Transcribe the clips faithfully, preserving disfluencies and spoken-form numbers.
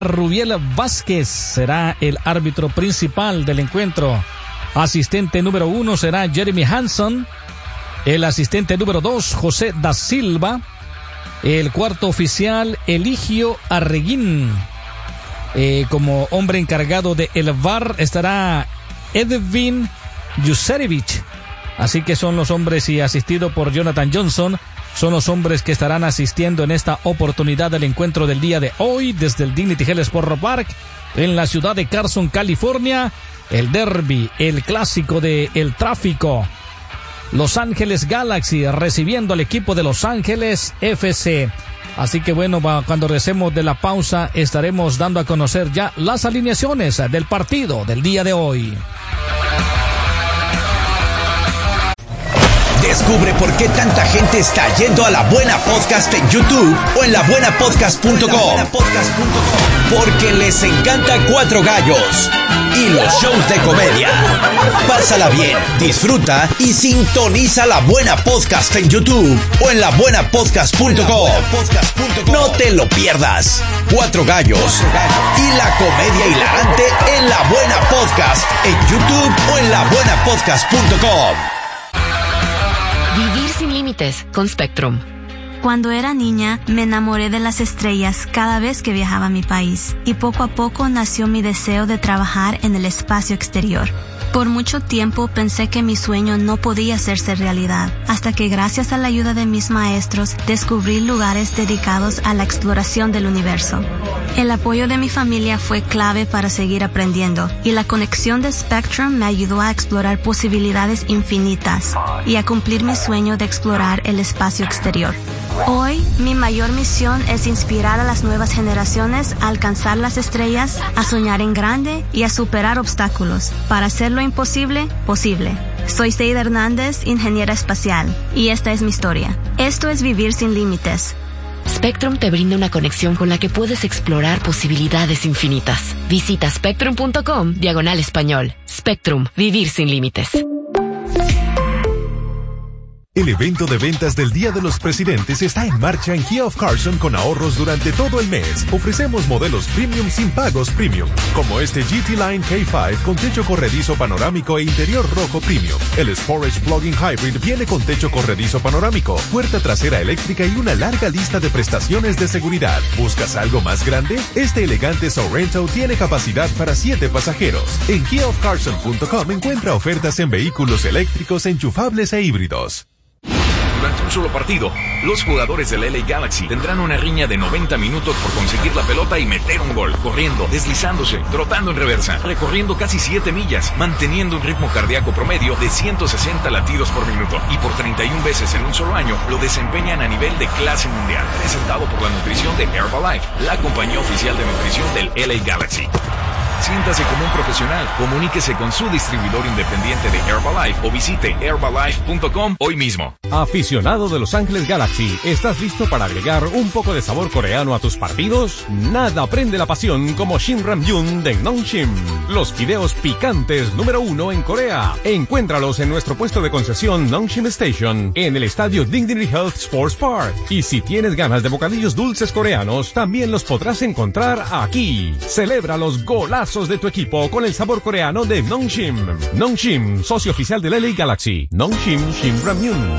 Rubiel Vázquez será el árbitro principal del encuentro. Asistente número uno será Jeremy Hanson. El asistente número dos, José da Silva. El cuarto oficial, Eligio Arreguín. Eh, como hombre encargado de el V A R estará Edvin Juserevich. Así que son los hombres, y asistido por Jonathan Johnson, son los hombres que estarán asistiendo en esta oportunidad del encuentro del día de hoy desde el Dignity Health Sport Park en la ciudad de Carson, California. El derby, el clásico de el tráfico. Los Ángeles Galaxy recibiendo al equipo de Los Ángeles F C. Así que bueno, cuando regresemos de la pausa estaremos dando a conocer ya las alineaciones del partido del día de hoy. Descubre por qué tanta gente está yendo a La Buena Podcast en YouTube o en la buena podcast punto com. Porque les encanta Cuatro Gallos y los shows de comedia. Pásala bien, disfruta y sintoniza La Buena Podcast en YouTube o en la buena podcast punto com. No te lo pierdas. Cuatro Gallos y la comedia hilarante en La Buena Podcast en YouTube o en la buena podcast punto com. Vivir sin límites con Spectrum. Cuando era niña, me enamoré de las estrellas cada vez que viajaba a mi país, y poco a poco nació mi deseo de trabajar en el espacio exterior. Por mucho tiempo pensé que mi sueño no podía hacerse realidad, hasta que gracias a la ayuda de mis maestros descubrí lugares dedicados a la exploración del universo. El apoyo de mi familia fue clave para seguir aprendiendo, y la conexión de Spectrum me ayudó a explorar posibilidades infinitas y a cumplir mi sueño de explorar el espacio exterior. Hoy, mi mayor misión es inspirar a las nuevas generaciones a alcanzar las estrellas, a soñar en grande y a superar obstáculos para hacer lo imposible posible. Soy Seida Hernández, ingeniera espacial, y esta es mi historia. Esto es Vivir sin Límites. Spectrum te brinda una conexión con la que puedes explorar posibilidades infinitas. Visita spectrum punto com diagonal español. Spectrum, vivir sin límites. El evento de ventas del Día de los Presidentes está en marcha en Kia of Carson con ahorros durante todo el mes. Ofrecemos modelos premium sin pagos premium, como este G T Line K cinco con techo corredizo panorámico e interior rojo premium. El Sportage Plug-in Hybrid viene con techo corredizo panorámico, puerta trasera eléctrica y una larga lista de prestaciones de seguridad. ¿Buscas algo más grande? Este elegante Sorrento tiene capacidad para siete pasajeros. En kia of carson punto com encuentra ofertas en vehículos eléctricos, enchufables e híbridos. Durante un solo partido, los jugadores del L A Galaxy tendrán una riña de noventa minutos por conseguir la pelota y meter un gol, corriendo, deslizándose, trotando en reversa, recorriendo casi siete millas, manteniendo un ritmo cardíaco promedio de ciento sesenta latidos por minuto, y por treinta y una veces en un solo año lo desempeñan a nivel de clase mundial, presentado por la nutrición de Herbalife, la compañía oficial de nutrición del L A Galaxy. Siéntase como un profesional. Comuníquese con su distribuidor independiente de Herbalife o visite herbalife punto com hoy mismo. Aficionado de Los Ángeles Galaxy, ¿estás listo para agregar un poco de sabor coreano a tus partidos? Nada prende la pasión como Shin Ramyun de Nongshim, los fideos picantes número uno en Corea. Encuéntralos en nuestro puesto de concesión Nongshim Station, en el estadio Dignity Health Sports Park. Y si tienes ganas de bocadillos dulces coreanos, también los podrás encontrar aquí. Celebra los golazos de tu equipo con el sabor coreano de Nongshim. Nongshim, socio oficial del L A Galaxy. Nongshim Shin Ramyun.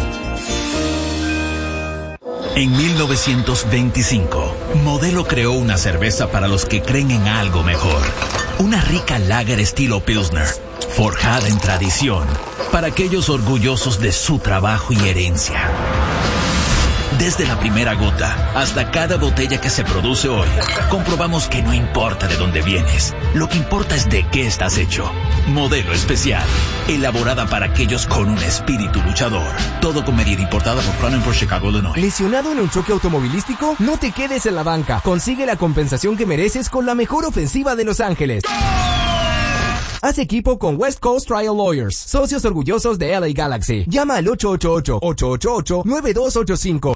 En mil novecientos veinticinco, Modelo creó una cerveza para los que creen en algo mejor. Una rica lager estilo Pilsner, forjada en tradición, para aquellos orgullosos de su trabajo y herencia. Desde la primera gota hasta cada botella que se produce hoy, comprobamos que no importa de dónde vienes, lo que importa es de qué estás hecho. Modelo especial, elaborada para aquellos con un espíritu luchador. Todo con medida, importada por Crown por Chicago, Illinois. ¿Lesionado en un choque automovilístico? No te quedes en la banca. Consigue la compensación que mereces con la mejor ofensiva de Los Ángeles. Haz equipo con West Coast Trial Lawyers, socios orgullosos de L A Galaxy. Llama al ocho ocho ocho, ocho ocho ocho, nueve dos ocho cinco.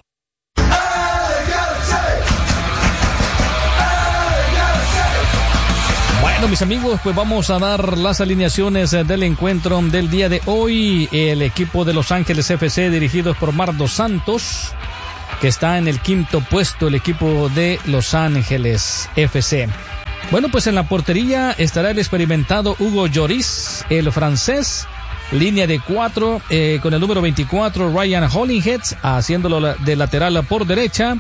Bueno, mis amigos, pues vamos a dar las alineaciones del encuentro del día de hoy. El equipo de Los Ángeles F C, dirigidos por Marc Dos Santos, que está en el quinto puesto, el equipo de Los Ángeles F C. Bueno, pues en la portería estará el experimentado Hugo Lloris, el francés. Línea de cuatro, eh, con el número veinticuatro, Ryan Hollinghead, haciéndolo de lateral por derecha.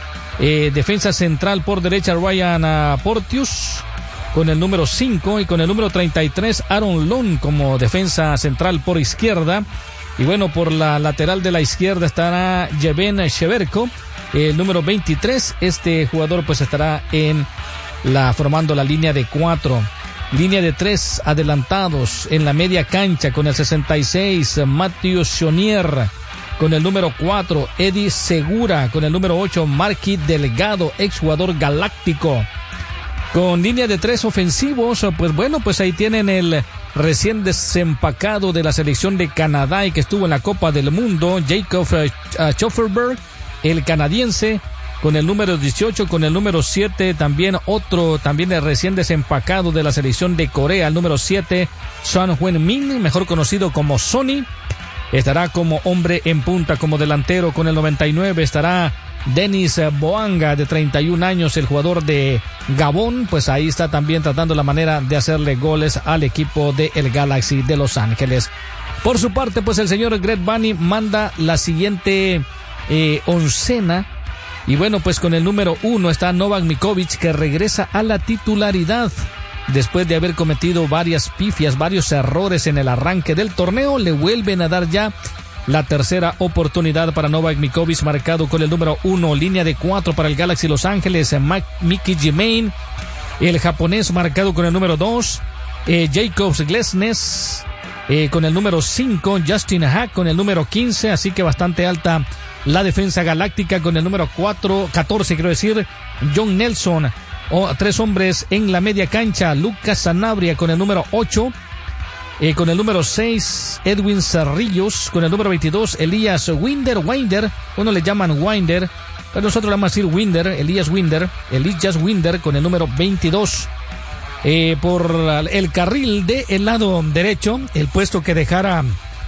Eh, defensa central por derecha, Ryan uh, Porteous, con el número cinco. Y con el número treinta y tres, Aaron Lund, como defensa central por izquierda. Y bueno, por la lateral de la izquierda estará Jeven Sheverko, el número veintitrés. Este jugador pues estará en la formando la línea de cuatro. Línea de tres adelantados en la media cancha con el sesenta y seis, Mathieu Chonier. Con el número cuatro, Eddie Segura. Con el número ocho, Marky Delgado, exjugador galáctico. Con línea de tres ofensivos, pues bueno, pues ahí tienen el recién desempacado de la selección de Canadá y que estuvo en la Copa del Mundo, Jacob uh, Schofferberg, el canadiense. Con el número dieciocho, con el número siete, también otro, también el recién desempacado de la selección de Corea, el número siete, Son Heung-min, mejor conocido como Sonny. Estará como hombre en punta, como delantero. Con el noventa y nueve estará Denis Boanga, de treinta y un años, el jugador de Gabón. Pues ahí está también tratando la manera de hacerle goles al equipo del Galaxy de Los Ángeles. Por su parte, pues el señor Greg Vanney manda la siguiente eh, oncena. Y bueno, pues con el número uno está Novak Mikovic, que regresa a la titularidad. Después de haber cometido varias pifias, varios errores en el arranque del torneo, le vuelven a dar ya la tercera oportunidad para Novak Mikovic, marcado con el número uno. Línea de cuatro para el Galaxy Los Ángeles, Miki Jimain. El japonés marcado con el número dos. Eh, Jacobs Glesnes eh, con el número cinco. Justin Hack con el número quince. Así que bastante alta la defensa galáctica con el número cuatro, catorce, quiero decir, John Nelson. O, tres hombres en la media cancha, Lucas Sanabria con el número ocho. Eh, con el número seis, Edwin Cerrillos. Con el número veintidós, Elías Winder, Winder. Uno le llaman Winder, pero nosotros le vamos a decir Winder, Elías Winder. Elías Winder con el número veintidós. Eh, por el carril del lado derecho, el puesto que dejara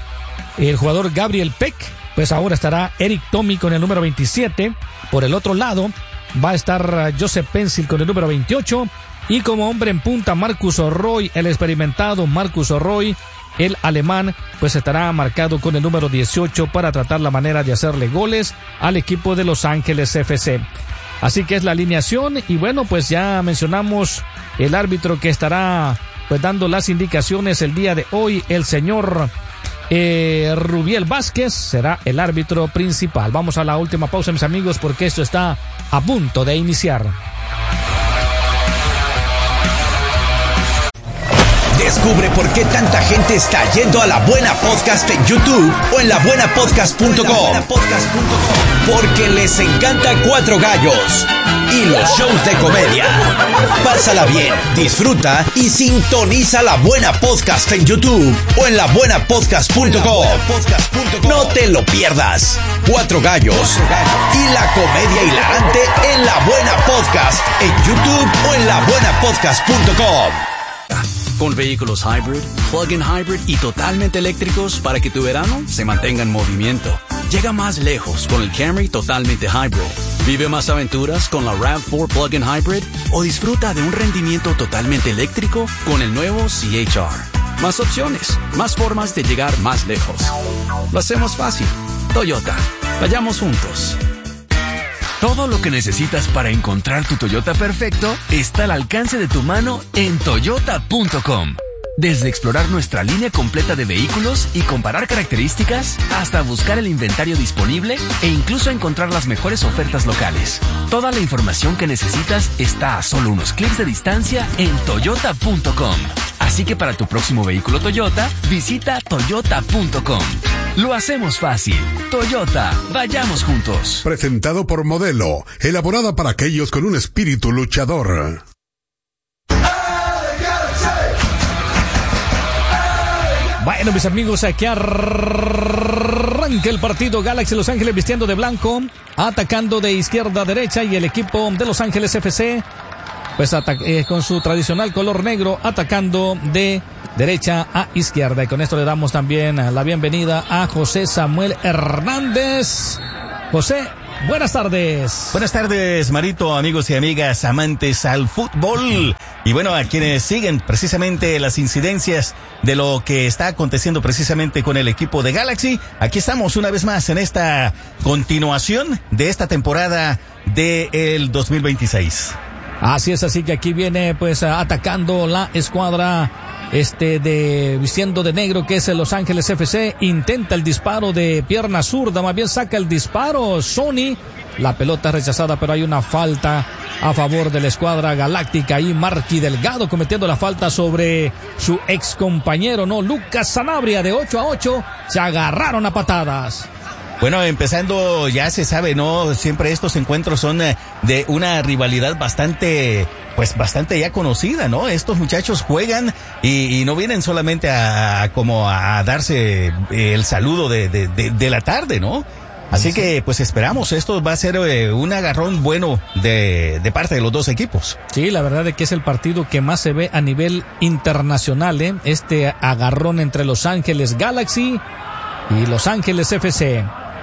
el jugador Gabriel Peck, pues ahora estará Eric Tommy con el número veintisiete. Por el otro lado va a estar Joseph Pencil con el número veintiocho. Y como hombre en punta, Marcus Roy, el experimentado Marcus Roy, el alemán, pues estará marcado con el número dieciocho para tratar la manera de hacerle goles al equipo de Los Ángeles F C. Así que es la alineación. Y bueno, pues ya mencionamos el árbitro que estará pues dando las indicaciones el día de hoy, el señor Eh, Rubiel Vázquez será el árbitro principal. Vamos a la última pausa, mis amigos, porque esto está a punto de iniciar. Descubre por qué tanta gente está yendo a La Buena Podcast en YouTube o en la buena podcast punto com. Porque les encanta Cuatro Gallos y los shows de comedia. Pásala bien, disfruta y sintoniza La Buena Podcast en YouTube o en la buena podcast punto com. No te lo pierdas. Cuatro Gallos y la comedia hilarante en La Buena Podcast en YouTube o en la buena podcast punto com. Con vehículos hybrid, plug-in hybrid y totalmente eléctricos para que tu verano se mantenga en movimiento. Llega más lejos con el Camry totalmente hybrid. Vive más aventuras con la RAV cuatro plug-in hybrid o disfruta de un rendimiento totalmente eléctrico con el nuevo C H R. Más opciones, más formas de llegar más lejos. Lo hacemos fácil. Toyota. Vayamos juntos. Todo lo que necesitas para encontrar tu Toyota perfecto está al alcance de tu mano en toyota punto com. Desde explorar nuestra línea completa de vehículos y comparar características, hasta buscar el inventario disponible e incluso encontrar las mejores ofertas locales. Toda la información que necesitas está a solo unos clics de distancia en toyota punto com. Así que para tu próximo vehículo Toyota, visita toyota punto com. Lo hacemos fácil. Toyota, vayamos juntos. Presentado por Modelo, elaborada para aquellos con un espíritu luchador. Bueno, mis amigos, aquí arranca el partido. Galaxy Los Ángeles vistiendo de blanco, atacando de izquierda a derecha, y el equipo de Los Ángeles F C pues eh, con su tradicional color negro, atacando de derecha a izquierda. Y con esto le damos también la bienvenida a José Samuel Hernández. José, Buenas tardes. Buenas tardes, Marito, amigos y amigas amantes al fútbol. Y bueno, a quienes siguen precisamente las incidencias de lo que está aconteciendo precisamente con el equipo de Galaxy. Aquí estamos una vez más en esta continuación de esta temporada del dos mil veintiséis. Así es, así que aquí viene pues atacando la escuadra este de vistiendo de negro, que es el Los Ángeles F C. Intenta el disparo de pierna zurda, más bien saca el disparo Sony. La pelota rechazada, pero hay una falta a favor de la escuadra galáctica. Y Marky Delgado cometiendo la falta sobre su ex compañero, ¿no? Lucas Sanabria. De ocho a ocho se agarraron a patadas. Bueno, empezando, ya se sabe, ¿no? Siempre estos encuentros son eh, de una rivalidad bastante, pues bastante ya conocida, ¿no? Estos muchachos juegan y, y no vienen solamente a, a como a darse el saludo de, de, de, de la tarde, ¿no? Así sí. que, pues esperamos, esto va a ser eh, un agarrón bueno de, de parte de los dos equipos. Sí, la verdad es que es el partido que más se ve a nivel internacional, ¿eh? Este agarrón entre Los Ángeles Galaxy y Los Ángeles F C.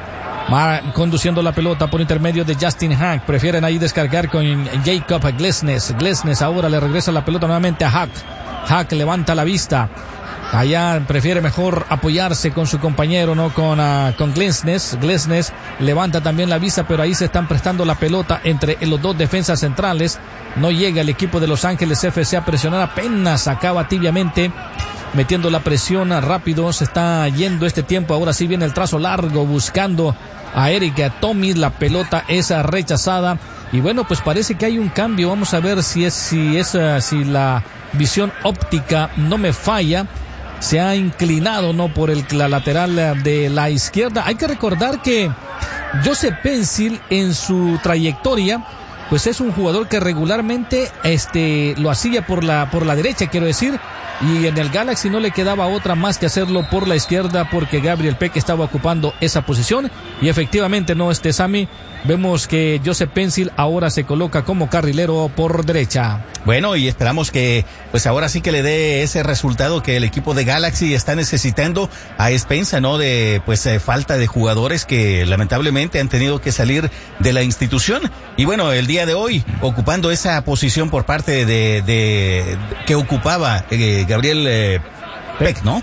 Va conduciendo la pelota por intermedio de Justin Hack. Prefieren ahí descargar con Jacob Glesnes. Glesnes ahora le regresa la pelota nuevamente a Hack. Hack levanta la vista. Allá prefiere mejor apoyarse con su compañero, no con, uh, con Glesnes. Glesnes levanta también la vista, pero ahí se están prestando la pelota entre los dos defensas centrales. No llega el equipo de Los Ángeles F C a presionar, apenas acaba tibiamente metiendo la presión rápido. Se está yendo este tiempo. Ahora sí viene el trazo largo buscando a Eric Tommy. La pelota es rechazada. Y bueno, pues parece que hay un cambio. Vamos a ver si es, si es, uh, si la visión óptica no me falla. Se ha inclinado, ¿no? Por el, la lateral de la izquierda. Hay que recordar que Joseph Pencil en su trayectoria, pues es un jugador que regularmente este lo hacía por la por la derecha, quiero decir, y en el Galaxy no le quedaba otra más que hacerlo por la izquierda, porque Gabriel Peck estaba ocupando esa posición. Y efectivamente, no, este Sammy, vemos que Joseph Pencil ahora se coloca como carrilero por derecha. Bueno, y esperamos que pues ahora sí que le dé ese resultado que el equipo de Galaxy está necesitando, a expensa, ¿no? De pues eh, falta de jugadores que lamentablemente han tenido que salir de la institución. Y bueno, el día de hoy, ocupando esa posición por parte de, de, de que ocupaba eh, Gabriel eh, Peck, ¿no? Uh-huh.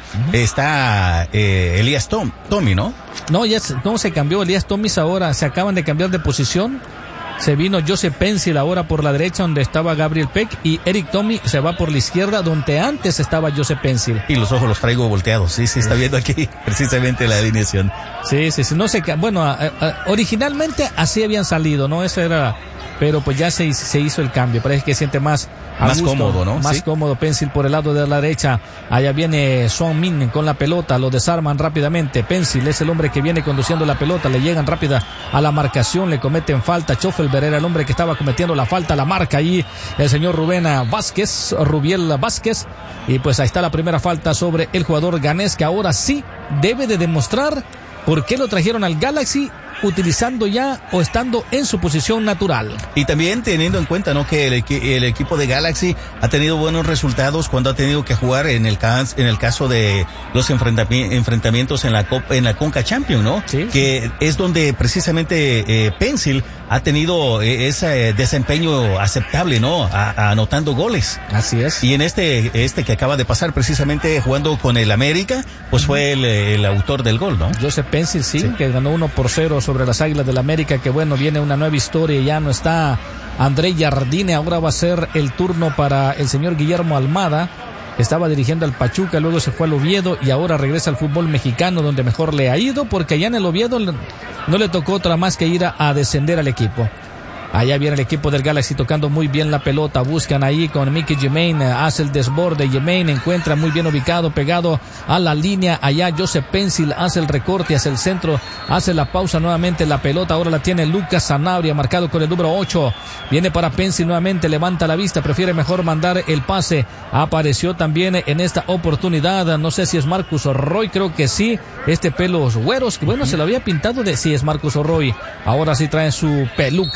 Está eh, Elías Tom, Tommy, ¿no? No, ya se, no se cambió Elías Tommy, ahora se acaban de cambiar de posición. Se vino Joseph Pencil ahora por la derecha, donde estaba Gabriel Peck, y Eric Tommy se va por la izquierda, donde antes estaba Joseph Pencil. Y los ojos los traigo volteados, sí, sí, está viendo aquí precisamente la alineación. Sí, sí, sí, no sé, bueno, a, a, originalmente así habían salido, ¿no? Eso era, pero pues ya se, se hizo el cambio, parece que siente más más gusto, cómodo, ¿no? Más ¿Sí? cómodo Pencil por el lado de la derecha. Allá viene Son Min con la pelota, lo desarman rápidamente. Pencil es el hombre que viene conduciendo la pelota, le llegan rápida a la marcación, le cometen falta. Schoffelberg era el hombre que estaba cometiendo la falta, la marca ahí el señor Rubén Vázquez, Rubiel Vázquez. Y pues ahí está la primera falta sobre el jugador ganés, que ahora sí debe de demostrar por qué lo trajeron al Galaxy, utilizando ya o estando en su posición natural. Y también teniendo en cuenta, ¿no? Que el, el equipo de Galaxy ha tenido buenos resultados cuando ha tenido que jugar en el cas, en el caso de los enfrentami- enfrentamientos en la Copa, en la Conca Champions, ¿no? Sí. Que es donde precisamente eh, Pencil ha tenido eh, ese desempeño aceptable, ¿no? A, a anotando goles. Así es. Y en este este que acaba de pasar, precisamente jugando con el América, pues uh-huh. fue el, el autor del gol, ¿no? Joseph Pencil, sí, sí, que ganó uno por cero sobre las Águilas del América, que bueno, viene una nueva historia, ya no está André Jardine, ahora va a ser el turno para el señor Guillermo Almada, que estaba dirigiendo al Pachuca, luego se fue al Oviedo y ahora regresa al fútbol mexicano, donde mejor le ha ido, porque allá en el Oviedo no le tocó otra más que ir a, a descender al equipo. Allá viene el equipo del Galaxy tocando muy bien la pelota, buscan ahí con Mickey Germain, hace el desborde, Germain encuentra muy bien ubicado, pegado a la línea, allá Joseph Pencil hace el recorte hacia el centro, hace la pausa nuevamente, la pelota ahora la tiene Lucas Sanabria, marcado con el número ocho, viene para Pencil nuevamente, levanta la vista, prefiere mejor mandar el pase, apareció también en esta oportunidad, no sé si es Marcus Roy, creo que sí, este pelos güeros, que bueno, se lo había pintado de, sí es Marcus Roy, ahora sí trae su peluca natural,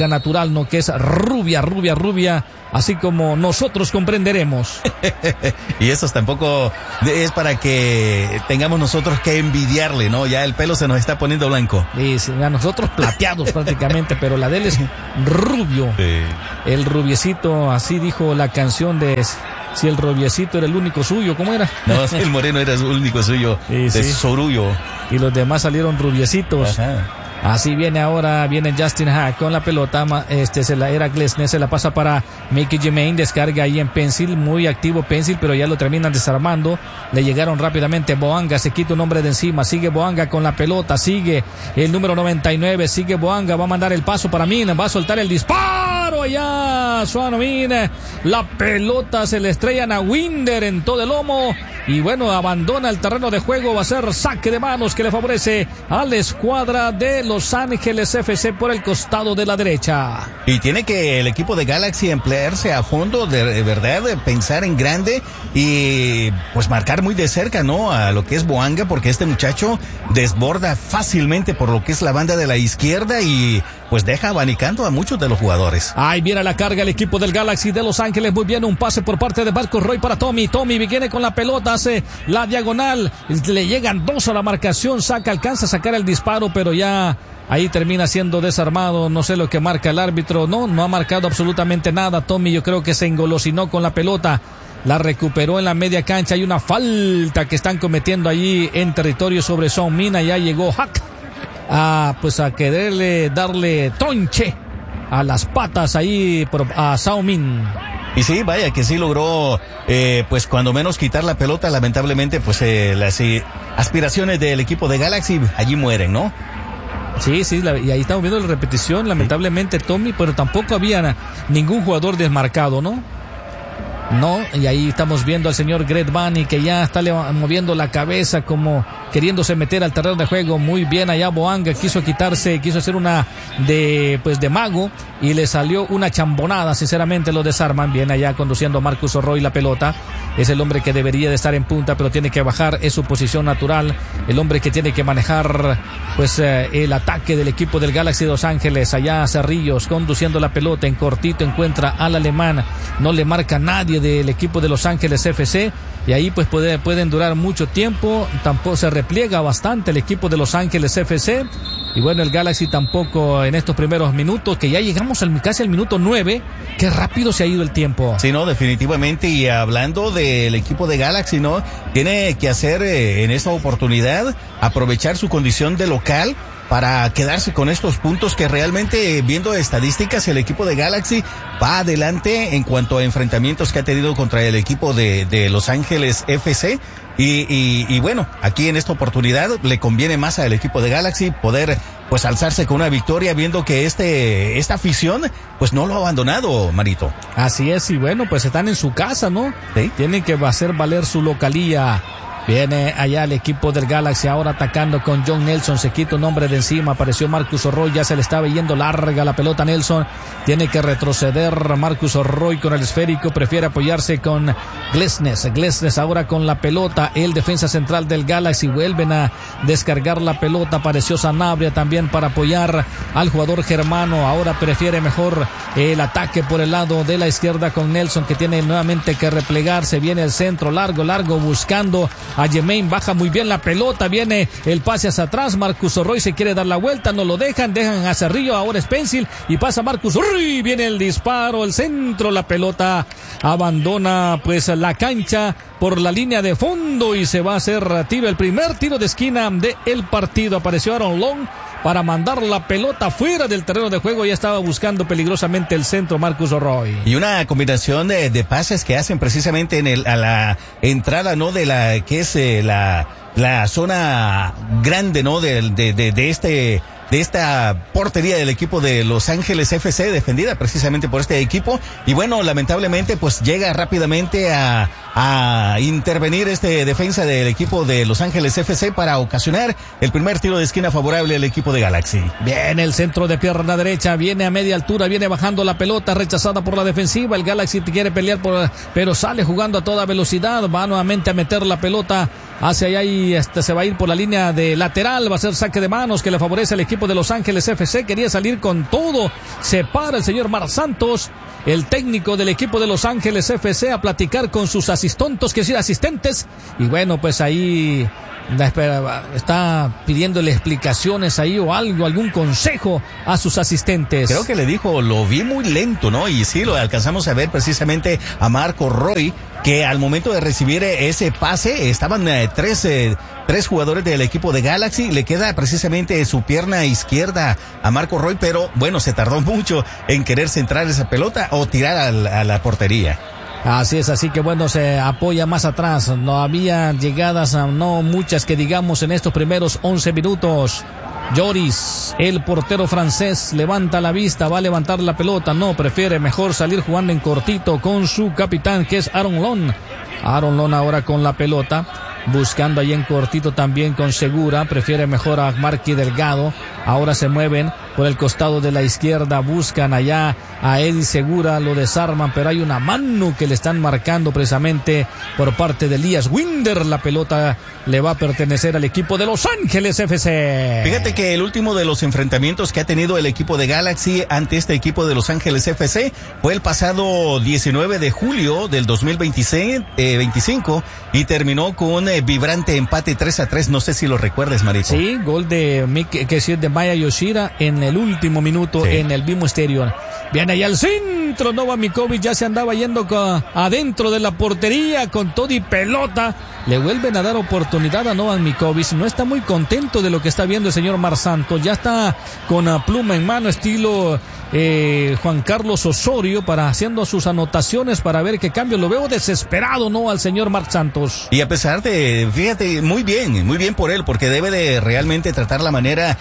natural, ¿no? Que es rubia, rubia, rubia, así como nosotros comprenderemos. Y eso tampoco es para que tengamos nosotros que envidiarle, ¿no? Ya el pelo se nos está poniendo blanco. Sí, sí, a nosotros plateados prácticamente, pero la de él es rubio. Sí. El rubiecito, así dijo la canción de Si el rubiecito era el único suyo, ¿cómo era? No, si el moreno era el único suyo, sí, de sí. Sorullo. Y los demás salieron rubiecitos. Ajá. Así viene ahora, viene Justin Hack con la pelota, este se la era Glesnes, se la pasa para Mickey Jermaine, descarga ahí en Pencil, muy activo Pencil, pero ya lo terminan desarmando, le llegaron rápidamente Boanga, se quita un hombre de encima, sigue Boanga con la pelota, sigue el número noventa y nueve, sigue Boanga, va a mandar el paso para Mina, va a soltar el disparo allá, Suano Mina, la pelota se le estrellan a Winder en todo el lomo, y bueno, abandona el terreno de juego, va a ser saque de manos que le favorece a la escuadra de Los Ángeles F C por el costado de la derecha. Y tiene que el equipo de Galaxy emplearse a fondo, de, de verdad, de pensar en grande y pues marcar muy de cerca, ¿no? A lo que es Boanga, porque este muchacho desborda fácilmente por lo que es la banda de la izquierda y pues deja abanicando a muchos de los jugadores. Ahí viene la carga el equipo del Galaxy de Los Ángeles, muy bien, un pase por parte de Marcus Roy para Tommy, Tommy viene con la pelota, hace la diagonal, le llegan dos a la marcación, saca, alcanza a sacar el disparo, pero ya ahí termina siendo desarmado, no sé lo que marca el árbitro, no, no ha marcado absolutamente nada, Tommy yo creo que se engolosinó con la pelota, la recuperó en la media cancha, hay una falta que están cometiendo allí en territorio sobre Son Mina, ya llegó Hack a pues a quererle darle tronche a las patas ahí a Sao Min. Y sí, vaya que sí logró, eh, pues cuando menos quitar la pelota, lamentablemente pues eh, las eh, aspiraciones del equipo de Galaxy allí mueren, ¿no? Sí, sí, la, y ahí estamos viendo la repetición, lamentablemente Tommy, pero tampoco había ningún jugador desmarcado, ¿no? No, y ahí estamos viendo al señor Greg Bunny que ya está moviendo la cabeza como queriéndose meter al terreno de juego. Muy bien allá Boanga, quiso quitarse, quiso hacer una de pues de mago y le salió una chambonada, sinceramente lo desarman. Bien allá conduciendo Marcus Roy la pelota, es el hombre que debería de estar en punta pero tiene que bajar, es su posición natural, el hombre que tiene que manejar pues eh, el ataque del equipo del Galaxy de Los Ángeles. Allá Cerrillos conduciendo la pelota en cortito, encuentra al alemán, no le marca nadie del equipo de Los Ángeles F C y ahí pues puede, pueden durar mucho tiempo, tampoco se repliega bastante el equipo de Los Ángeles F C y bueno, el Galaxy tampoco en estos primeros minutos, que ya llegamos al, casi al minuto nueve, qué rápido se ha ido el tiempo. Sí, no, definitivamente, y hablando del equipo de Galaxy, ¿no? Tiene que hacer eh, en esta oportunidad, aprovechar su condición de local para quedarse con estos puntos que realmente, viendo estadísticas, el equipo de Galaxy va adelante en cuanto a enfrentamientos que ha tenido contra el equipo de, de Los Ángeles F C. Y, y, y bueno, aquí en esta oportunidad le conviene más al equipo de Galaxy poder pues alzarse con una victoria, viendo que este esta afición pues no lo ha abandonado, Marito. Así es, y bueno, pues están en su casa, ¿no? Sí. Tienen que hacer valer su localía. Viene allá el equipo del Galaxy ahora atacando con John Nelson, se quita un hombre de encima, apareció Marcus Roy, ya se le estaba yendo larga la pelota a Nelson, tiene que retroceder Marcus Roy con el esférico, prefiere apoyarse con Glesnes, Glesnes ahora con la pelota, el defensa central del Galaxy, vuelven a descargar la pelota, apareció Sanabria también para apoyar al jugador germano, ahora prefiere mejor el ataque por el lado de la izquierda con Nelson que tiene nuevamente que replegarse, viene el centro largo, largo buscando a Jermaine, baja muy bien la pelota, viene el pase hacia atrás, Marcus Roy se quiere dar la vuelta, no lo dejan, dejan a Cerrillo, ahora es Pencil y pasa Marcus Roy, viene el disparo, el centro, la pelota abandona pues la cancha por la línea de fondo y se va a hacer tiro, el primer tiro de esquina del partido, apareció Aaron Long para mandar la pelota fuera del terreno de juego, ya estaba buscando peligrosamente el centro Marcus Roy. Y una combinación de, de pases que hacen precisamente en el a la entrada, ¿no? De la que es eh, la la zona grande, ¿no? De, de, de, de este de esta portería del equipo de Los Ángeles F C, defendida precisamente por este equipo, y bueno, lamentablemente pues llega rápidamente a, a intervenir este defensa del equipo de Los Ángeles F C para ocasionar el primer tiro de esquina favorable al equipo de Galaxy. Bien, el centro de pierna derecha, viene a media altura, viene bajando la pelota, rechazada por la defensiva, el Galaxy quiere pelear por, pero sale jugando a toda velocidad, va nuevamente a meter la pelota hacia allá y este se va a ir por la línea de lateral, va a ser saque de manos que le favorece al equipo de Los Ángeles F C, quería salir con todo, se para el señor Marc Santos, el técnico del equipo de Los Ángeles F C, a platicar con sus asistontos, que decir asistentes, y bueno, pues ahí está pidiéndole explicaciones ahí o algo, algún consejo a sus asistentes. Creo que le dijo, lo vi muy lento, ¿no? Y sí, lo alcanzamos a ver precisamente a Marco Roy, que al momento de recibir ese pase estaban eh, tres, eh, tres jugadores del equipo de Galaxy, le queda precisamente su pierna izquierda a Marco Roy, pero bueno, se tardó mucho en querer centrar esa pelota o tirar a la, a la portería. Así es, así que bueno, se apoya más atrás, no había llegadas, no muchas que digamos en estos primeros once minutos. Lloris, el portero francés, levanta la vista, va a levantar la pelota, no, prefiere mejor salir jugando en cortito con su capitán, que es Aaron Long. Aaron Long ahora con la pelota, buscando ahí en cortito también con Segura, prefiere mejor a Marky Delgado, ahora se mueven por el costado de la izquierda, buscan allá a Eddie Segura, lo desarman, pero hay una mano que le están marcando precisamente por parte de Elias Winder. La pelota le va a pertenecer al equipo de Los Ángeles F C. Fíjate que el último de los enfrentamientos que ha tenido el equipo de Galaxy ante este equipo de Los Ángeles F C fue el pasado diecinueve de julio del dos mil veintiséis, eh, veinticinco, y terminó con un eh, vibrante empate tres a tres, no sé si lo recuerdas, Marito. Sí, gol de, que decir, de Maya Yoshida en el último minuto, sí, en el BMO Stadium. Viene ahí al centro, Novak Mikovic ya se andaba yendo con, adentro de la portería con todo y pelota. Le vuelven a dar oportunidad a Novak Mikovic, no está muy contento de lo que está viendo el señor Marc Santos, ya está con la pluma en mano estilo eh, Juan Carlos Osorio para haciendo sus anotaciones para ver qué cambio. Lo veo desesperado, ¿no?, al señor Marc Santos. Y a pesar de, fíjate, muy bien, muy bien por él, porque debe de realmente tratar la manera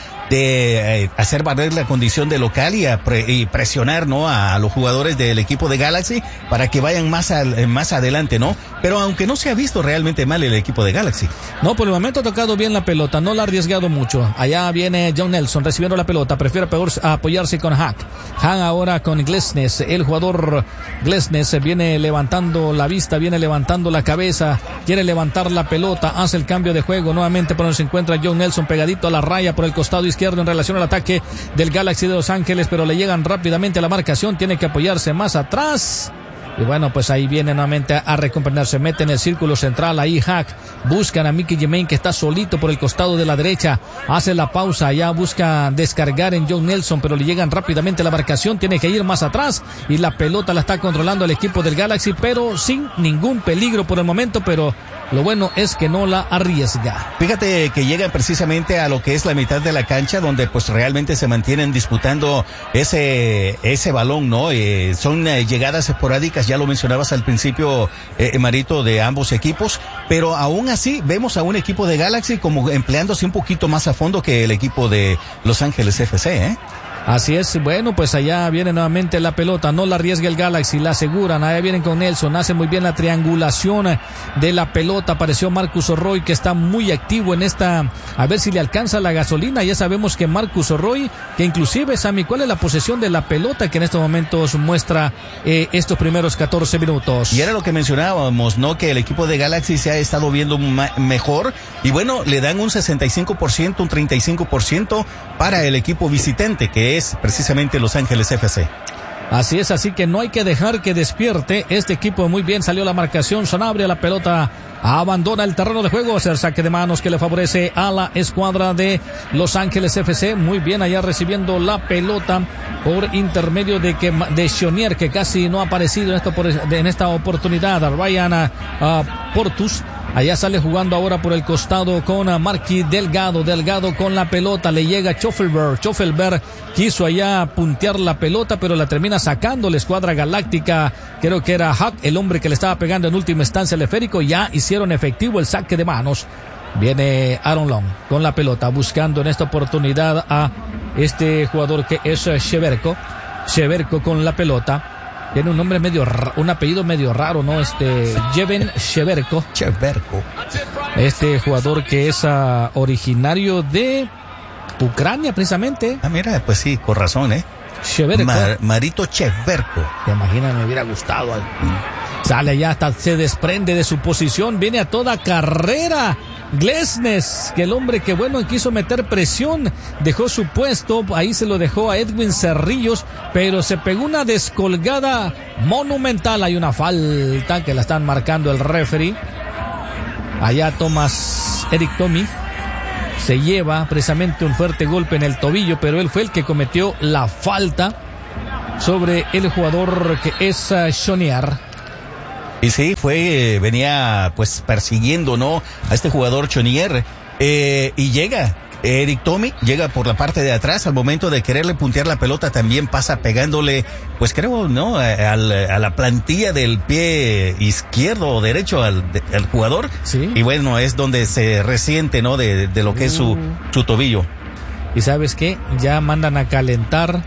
de eh, hacer valer la condición de local y, a pre, y presionar, ¿no?, a, a los jugadores del equipo de Galaxy para que vayan más, al, más adelante, ¿no? Pero aunque no se ha visto realmente mal el equipo de Galaxy. No, por el momento ha tocado bien la pelota, no la ha arriesgado mucho. Allá viene John Nelson recibiendo la pelota, prefiere apoyarse con Hack. Hack ahora con Glesnes, el jugador Glesnes viene levantando la vista, viene levantando la cabeza, quiere levantar la pelota, hace el cambio de juego nuevamente, por donde se encuentra John Nelson pegadito a la raya por el costado izquierdo en relación al ataque del Galaxy de Los Ángeles, pero le llegan rápidamente a la marcación, tiene que apoyarse más atrás. Y bueno, pues ahí viene nuevamente a recomponer, se mete en el círculo central, ahí Hack, buscan a Mickey Jemaine que está solito por el costado de la derecha, hace la pausa, ya busca descargar en John Nelson, pero le llegan rápidamente a la marcación, tiene que ir más atrás y la pelota la está controlando el equipo del Galaxy, pero sin ningún peligro por el momento, pero lo bueno es que no la arriesga. Fíjate que llegan precisamente a lo que es la mitad de la cancha, donde pues realmente se mantienen disputando ese ese balón, ¿no? Eh, son eh, llegadas esporádicas, ya lo mencionabas al principio, eh, Marito, de ambos equipos, pero aún así vemos a un equipo de Galaxy como empleándose un poquito más a fondo que el equipo de Los Ángeles F C, ¿eh? Así es, bueno, pues allá viene nuevamente la pelota, no la arriesga el Galaxy, la aseguran, allá vienen con Nelson, hace muy bien la triangulación de la pelota, apareció Marcus Orroy que está muy activo en esta, a ver si le alcanza la gasolina, ya sabemos que Marcus Orroy, que inclusive, Sammy, ¿cuál es la posesión de la pelota que en estos momentos muestra eh, estos primeros catorce minutos? Y era lo que mencionábamos, ¿no?, que el equipo de Galaxy se ha estado viendo mejor, y bueno, le dan un sesenta y cinco por ciento, un treinta y cinco por ciento para el equipo visitante, que es precisamente Los Ángeles F C. Así es, así que no hay que dejar que despierte este equipo. Muy bien, salió la marcación, Sanabria, la pelota abandona el terreno de juego, hacer saque de manos que le favorece a la escuadra de Los Ángeles F C. Muy bien, allá recibiendo la pelota por intermedio de que de Chonier, que casi no ha aparecido en esta, en esta oportunidad. Ryan uh, Portus allá sale jugando ahora por el costado con uh, Marky Delgado, Delgado con la pelota, le llega Schoffelberg, Schoffelberg quiso allá puntear la pelota, pero la termina sacando la escuadra galáctica, creo que era Hack, el hombre que le estaba pegando en última instancia al esférico, ya hicieron efectivo el saque de manos. Viene Aaron Long con la pelota, buscando en esta oportunidad a este jugador que es Cheverko, Cheverko con la pelota. Tiene un nombre medio, un apellido medio raro, ¿no? Este, Jeven Cheverko. Cheverko. Este jugador que es uh, originario de Ucrania, precisamente. Ah, mira, pues sí, con razón, ¿eh? Cheverko. Mar, Marito Cheverko. Te imaginas, me hubiera gustado. Sale allá, hasta se desprende de su posición, viene a toda carrera Glesnes, que el hombre que bueno quiso meter presión, dejó su puesto, ahí se lo dejó a Edwin Cerrillos, pero se pegó una descolgada monumental. Hay una falta que la están marcando el referee. Allá Thomas, Eric Tommy se lleva precisamente un fuerte golpe en el tobillo, pero él fue el que cometió la falta sobre el jugador que es uh, Chonier. Y sí, fue, venía pues persiguiendo, ¿no? A este jugador Chonier, eh, y llega, Eric Tommy, llega por la parte de atrás, al momento de quererle puntear la pelota también pasa pegándole, pues creo, ¿no? A, a, a la plantilla del pie izquierdo o derecho al, de, al jugador. Sí. Y bueno, es donde se resiente, ¿no? De, de lo que uh. es su, su tobillo. Y ¿sabes qué? Ya mandan a calentar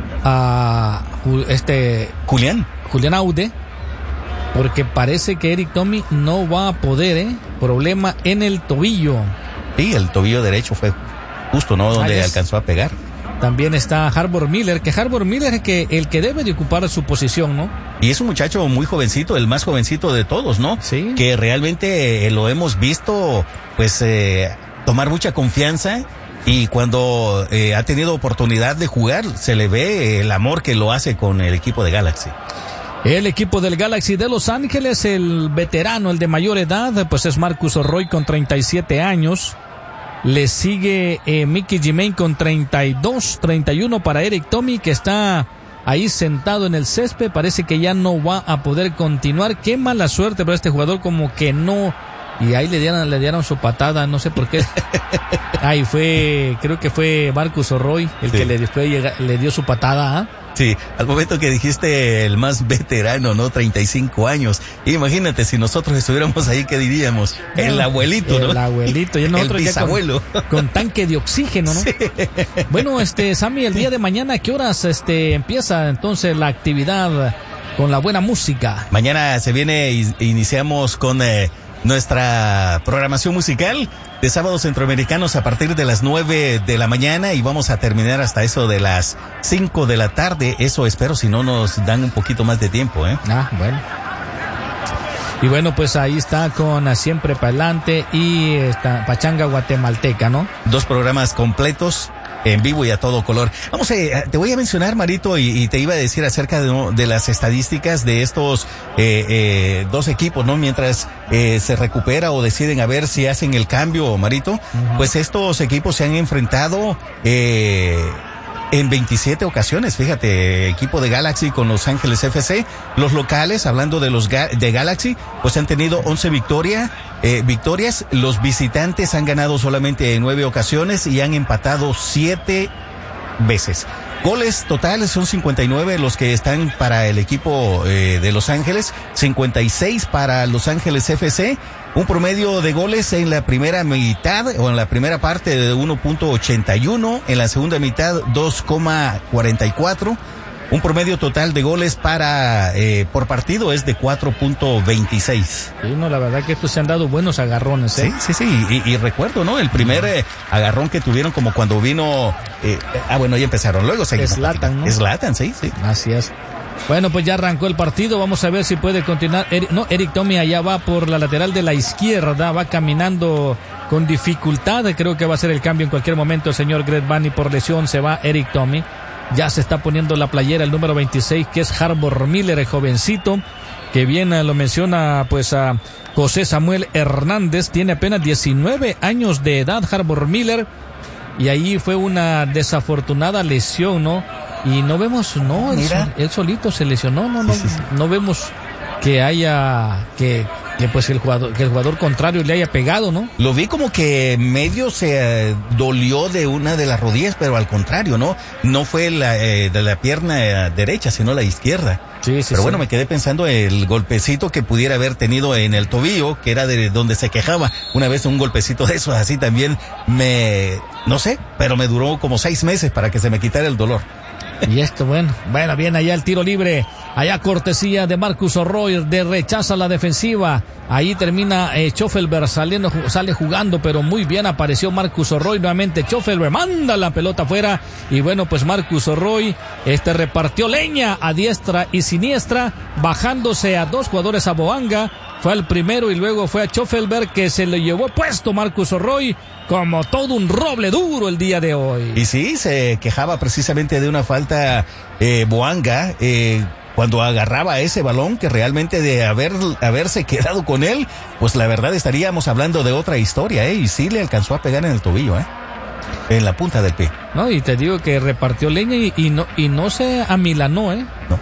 a este... Julián. Julián Aude. Porque parece que Eric Tommy no va a poder, ¿eh? Problema en el tobillo. Sí, el tobillo derecho fue justo, ¿no? Donde es. alcanzó a pegar. También está Harbour Miller, que Harbour Miller es que el que debe de ocupar su posición, ¿no? Y es un muchacho muy jovencito, el más jovencito de todos, ¿no? Sí. Que realmente eh, lo hemos visto, pues, eh, tomar mucha confianza. Y cuando eh, ha tenido oportunidad de jugar, se le ve el amor que lo hace con el equipo de Galaxy. El equipo del Galaxy de Los Ángeles, el veterano, el de mayor edad, pues es Marcus Roy con treinta y siete años. Le sigue eh, Mickey Jimain con treinta y dos, treinta y uno para Eric Tommy, que está ahí sentado en el césped. Parece que ya no va a poder continuar. Qué mala suerte para este jugador, como que no. Y ahí le dieron, le dieron su patada, no sé por qué. Ahí fue, creo que fue Marcus Roy el sí. que le, después llega, le dio su patada, ¿eh? Sí, al momento que dijiste el más veterano, ¿no? treinta y cinco años. Imagínate si nosotros estuviéramos ahí, ¿qué diríamos? No, el abuelito, ¿no? El abuelito. Y el bisabuelo. Con, con tanque de oxígeno, ¿no? Sí. Bueno, este, Sammy, el día de mañana, ¿a qué horas este empieza entonces la actividad con la buena música? Mañana se viene y iniciamos con eh, nuestra programación musical de sábados centroamericanos a partir de las nueve de la mañana y vamos a terminar hasta eso de las cinco de la tarde. Eso espero, si no nos dan un poquito más de tiempo, ¿eh? Ah, bueno. Y bueno, pues ahí está con Siempre Pa'lante y esta Pachanga Guatemalteca, ¿no? Dos programas completos en vivo y a todo color. Vamos, eh, te voy a mencionar, Marito, y, y te iba a decir acerca de, de las estadísticas de estos eh, eh, dos equipos, ¿no? Mientras eh, se recupera o deciden a ver si hacen el cambio, Marito, uh-huh. Pues estos equipos se han enfrentado eh, en veintisiete ocasiones, fíjate, equipo de Galaxy con Los Ángeles F C. Los locales, hablando de los ga- de Galaxy, pues han tenido once victoria, eh, victorias. Los visitantes han ganado solamente en nueve ocasiones y han empatado siete veces. Goles totales son cincuenta y nueve los que están para el equipo eh, de Los Ángeles, cincuenta y seis para Los Ángeles F C. Un promedio de goles en la primera mitad o en la primera parte de uno punto ochenta y uno, en la segunda mitad dos coma cuarenta y cuatro. Un promedio total de goles para eh, por partido es de cuatro punto veintiséis. Sí, no, la verdad que estos se han dado buenos agarrones, ¿eh? Sí, sí, sí. Y, y recuerdo, ¿no? El primer eh, agarrón que tuvieron como cuando vino. Eh, ah, bueno, ya empezaron. Luego seguimos. Zlatan, ¿no? Zlatan, sí, sí. Así es. Bueno, pues ya arrancó el partido, vamos a ver si puede continuar. Eric, no, Eric Tommy allá va por la lateral de la izquierda, va caminando con dificultad, creo que va a ser el cambio en cualquier momento el señor Greg Bunny por lesión, se va Eric Tommy. Ya se está poniendo la playera el número veintiséis, que es Harbour Miller, el jovencito, que bien lo menciona pues a José Samuel Hernández, tiene apenas diecinueve años de edad Harbour Miller, y ahí fue una desafortunada lesión, ¿no? Y no vemos, no, él, él solito se lesionó, no, no, sí, sí, sí. No vemos que haya, que, que pues el jugador, que el jugador contrario le haya pegado, ¿no? Lo vi como que medio se eh, dolió de una de las rodillas, pero al contrario, ¿no? No fue la, eh, de la pierna derecha, sino la izquierda. Sí, sí, pero sí. Bueno, me quedé pensando el golpecito que pudiera haber tenido en el tobillo, que era de donde se quejaba. Una vez un golpecito de esos así también me, no sé, pero me duró como seis meses para que se me quitara el dolor. Y esto, bueno, bueno, viene allá el tiro libre, allá cortesía de Marcus Roy, de rechaza la defensiva, Ahí termina eh, Schoffelberg saliendo, sale jugando, pero muy bien apareció Marcus Orroy. Nuevamente Schoffelberg manda la pelota afuera. Y bueno, pues Marcus Orroy este, repartió leña a diestra y siniestra, bajándose a dos jugadores a Boanga. Fue al primero y luego fue a Schoffelberg, que se le llevó puesto Marcus Orroy como todo un roble duro el día de hoy. Y sí, se quejaba precisamente de una falta eh, Boanga, eh, cuando agarraba ese balón, que realmente de haber haberse quedado con él, pues la verdad estaríamos hablando de otra historia, ¿eh? Y sí le alcanzó a pegar en el tobillo, ¿eh? En la punta del pie. No, y te digo que repartió leña y, y no y no se amilanó, ¿eh? No.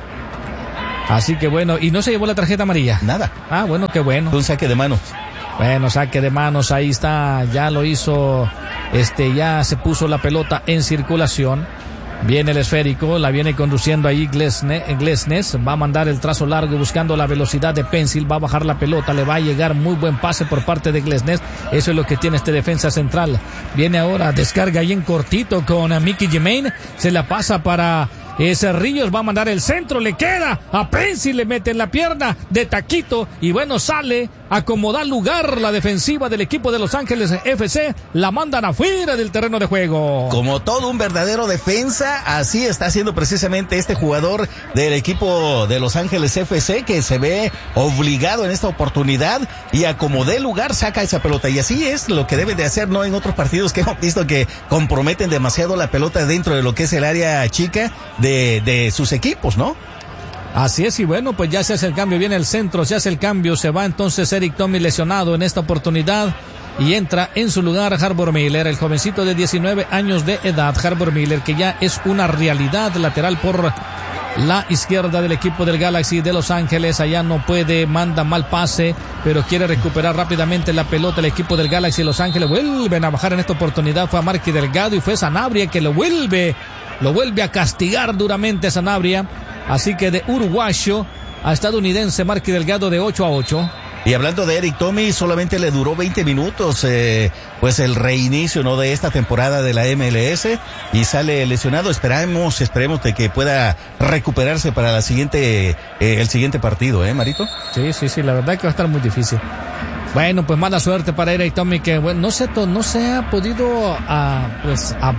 Así que bueno, y no se llevó la tarjeta amarilla. Nada. Ah, bueno, qué bueno. Un saque de manos. Bueno, saque de manos, ahí está, ya lo hizo, este, ya se puso la pelota en circulación. Viene el esférico, la viene conduciendo ahí Glesnes, va a mandar el trazo largo buscando la velocidad de Pencil, va a bajar la pelota, le va a llegar muy buen pase por parte de Glesnes, eso es lo que tiene este defensa central. Viene ahora, descarga ahí en cortito con a Mickey Gemain, se la pasa para eh, Cerrillos, va a mandar el centro, le queda a Pencil, le mete en la pierna de taquito y bueno, sale a como da lugar la defensiva del equipo de Los Ángeles F C, la mandan afuera del terreno de juego. Como todo un verdadero defensa, así está haciendo precisamente este jugador del equipo de Los Ángeles F C, que se ve obligado en esta oportunidad y a como dé lugar saca esa pelota, y así es lo que debe de hacer, no en otros partidos que hemos visto que comprometen demasiado la pelota dentro de lo que es el área chica de, de sus equipos, ¿no? Así es, y bueno, pues ya se hace el cambio, viene el centro, se hace el cambio, se va entonces Eric Tommy lesionado en esta oportunidad y entra en su lugar Harbor Miller, el jovencito de diecinueve años de edad, Harbor Miller, que ya es una realidad lateral por la izquierda del equipo del Galaxy de Los Ángeles. Allá no puede, manda mal pase, pero quiere recuperar rápidamente la pelota el equipo del Galaxy de Los Ángeles. Vuelven a bajar en esta oportunidad, fue a Marky Delgado y fue Sanabria que lo vuelve, lo vuelve a castigar duramente Sanabria. Así que de uruguayo a estadounidense Marky Delgado de ocho a ocho. Y hablando de Eric Tommy, solamente le duró veinte minutos, eh, pues el reinicio, ¿no?, de esta temporada de la M L S, y sale lesionado. Esperamos, esperemos de que pueda recuperarse para la siguiente, eh, el siguiente partido, ¿eh, Marito? Sí, sí, sí, la verdad que va a estar muy difícil. Bueno, pues mala suerte para Eric Tommy, que bueno, no se, no se ha podido, a, pues, a,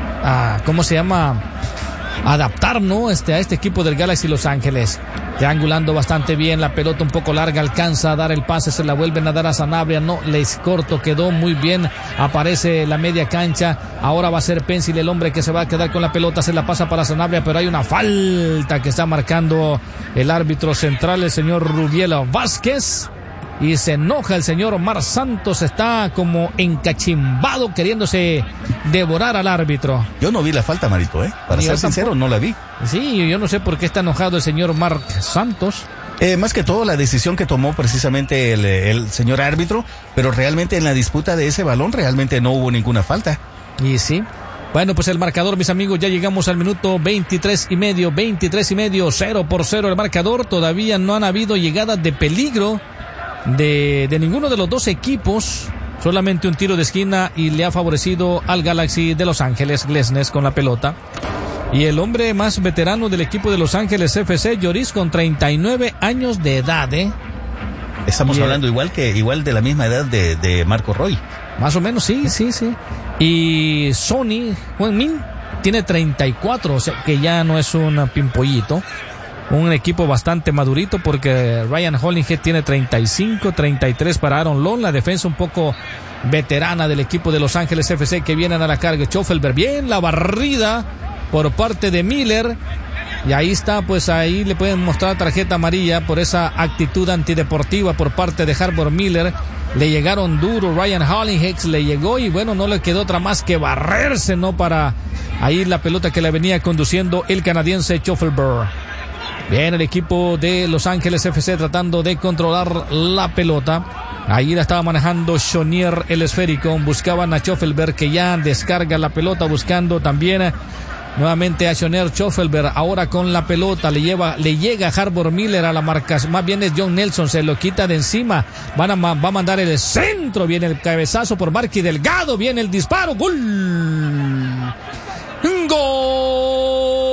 a, ¿cómo se llama?, adaptar, ¿no?, este, a este equipo del Galaxy Los Ángeles. Triangulando bastante bien, la pelota un poco larga, alcanza a dar el pase, se la vuelven a dar a Sanabria, no, les corto, quedó muy bien, aparece la media cancha, ahora va a ser Pencil el hombre que se va a quedar con la pelota, se la pasa para Sanabria, pero hay una falta que está marcando el árbitro central, el señor Rubiela Vázquez, y se enoja el señor Omar Santos, está como encachimbado queriéndose devorar al árbitro. Yo no vi la falta, Marito, ¿eh? Para ser sincero, no la vi. Sí, yo no sé por qué está enojado el señor Marc Santos. Eh, más que todo la decisión que tomó precisamente el, el señor árbitro, pero realmente en la disputa de ese balón realmente no hubo ninguna falta. Y sí. Bueno, pues el marcador, mis amigos, ya llegamos al minuto veintitrés y medio, veintitrés y medio, cero por cero el marcador. Todavía no han habido llegadas de peligro de, de ninguno de los dos equipos. Solamente un tiro de esquina y le ha favorecido al Galaxy de Los Ángeles, Glesnes con la pelota. Y el hombre más veterano del equipo de Los Ángeles F C, Lloris, con treinta y nueve años de edad, ¿eh? Estamos y hablando el, igual que igual de la misma edad de, de Marco Roy. Más o menos, sí, sí, sí. Y Sonny Heung-min tiene treinta y cuatro, o sea que ya no es un pimpollito. Un equipo bastante madurito porque Ryan Hollinger tiene treinta y cinco, treinta y tres para Aaron Long. La defensa un poco veterana del equipo de Los Ángeles F C que vienen a la carga. Schoffelberg, bien la barrida por parte de Miller. Y ahí está, pues ahí le pueden mostrar tarjeta amarilla por esa actitud antideportiva por parte de Harbor Miller. Le llegaron duro, Ryan Hollinger le llegó y bueno, no le quedó otra más que barrerse, ¿no? Para ahí la pelota que le venía conduciendo el canadiense Schoffelberg. Bien, el equipo de Los Ángeles F C tratando de controlar la pelota. Ahí la estaba manejando Chonier, el esférico. Buscaban a Schoffelberg, que ya descarga la pelota, buscando también nuevamente a Chonier. Schoffelberg ahora con la pelota, le lleva, le llega Harbor Miller a la marca, más bien es John Nelson, se lo quita de encima, van a, va a mandar el centro, viene el cabezazo por Marky Delgado, viene el disparo, gol, gol.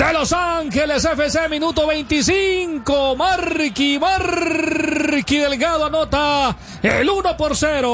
de Los Ángeles F C, minuto veinticinco. Marky, Marky Delgado anota el uno por cero.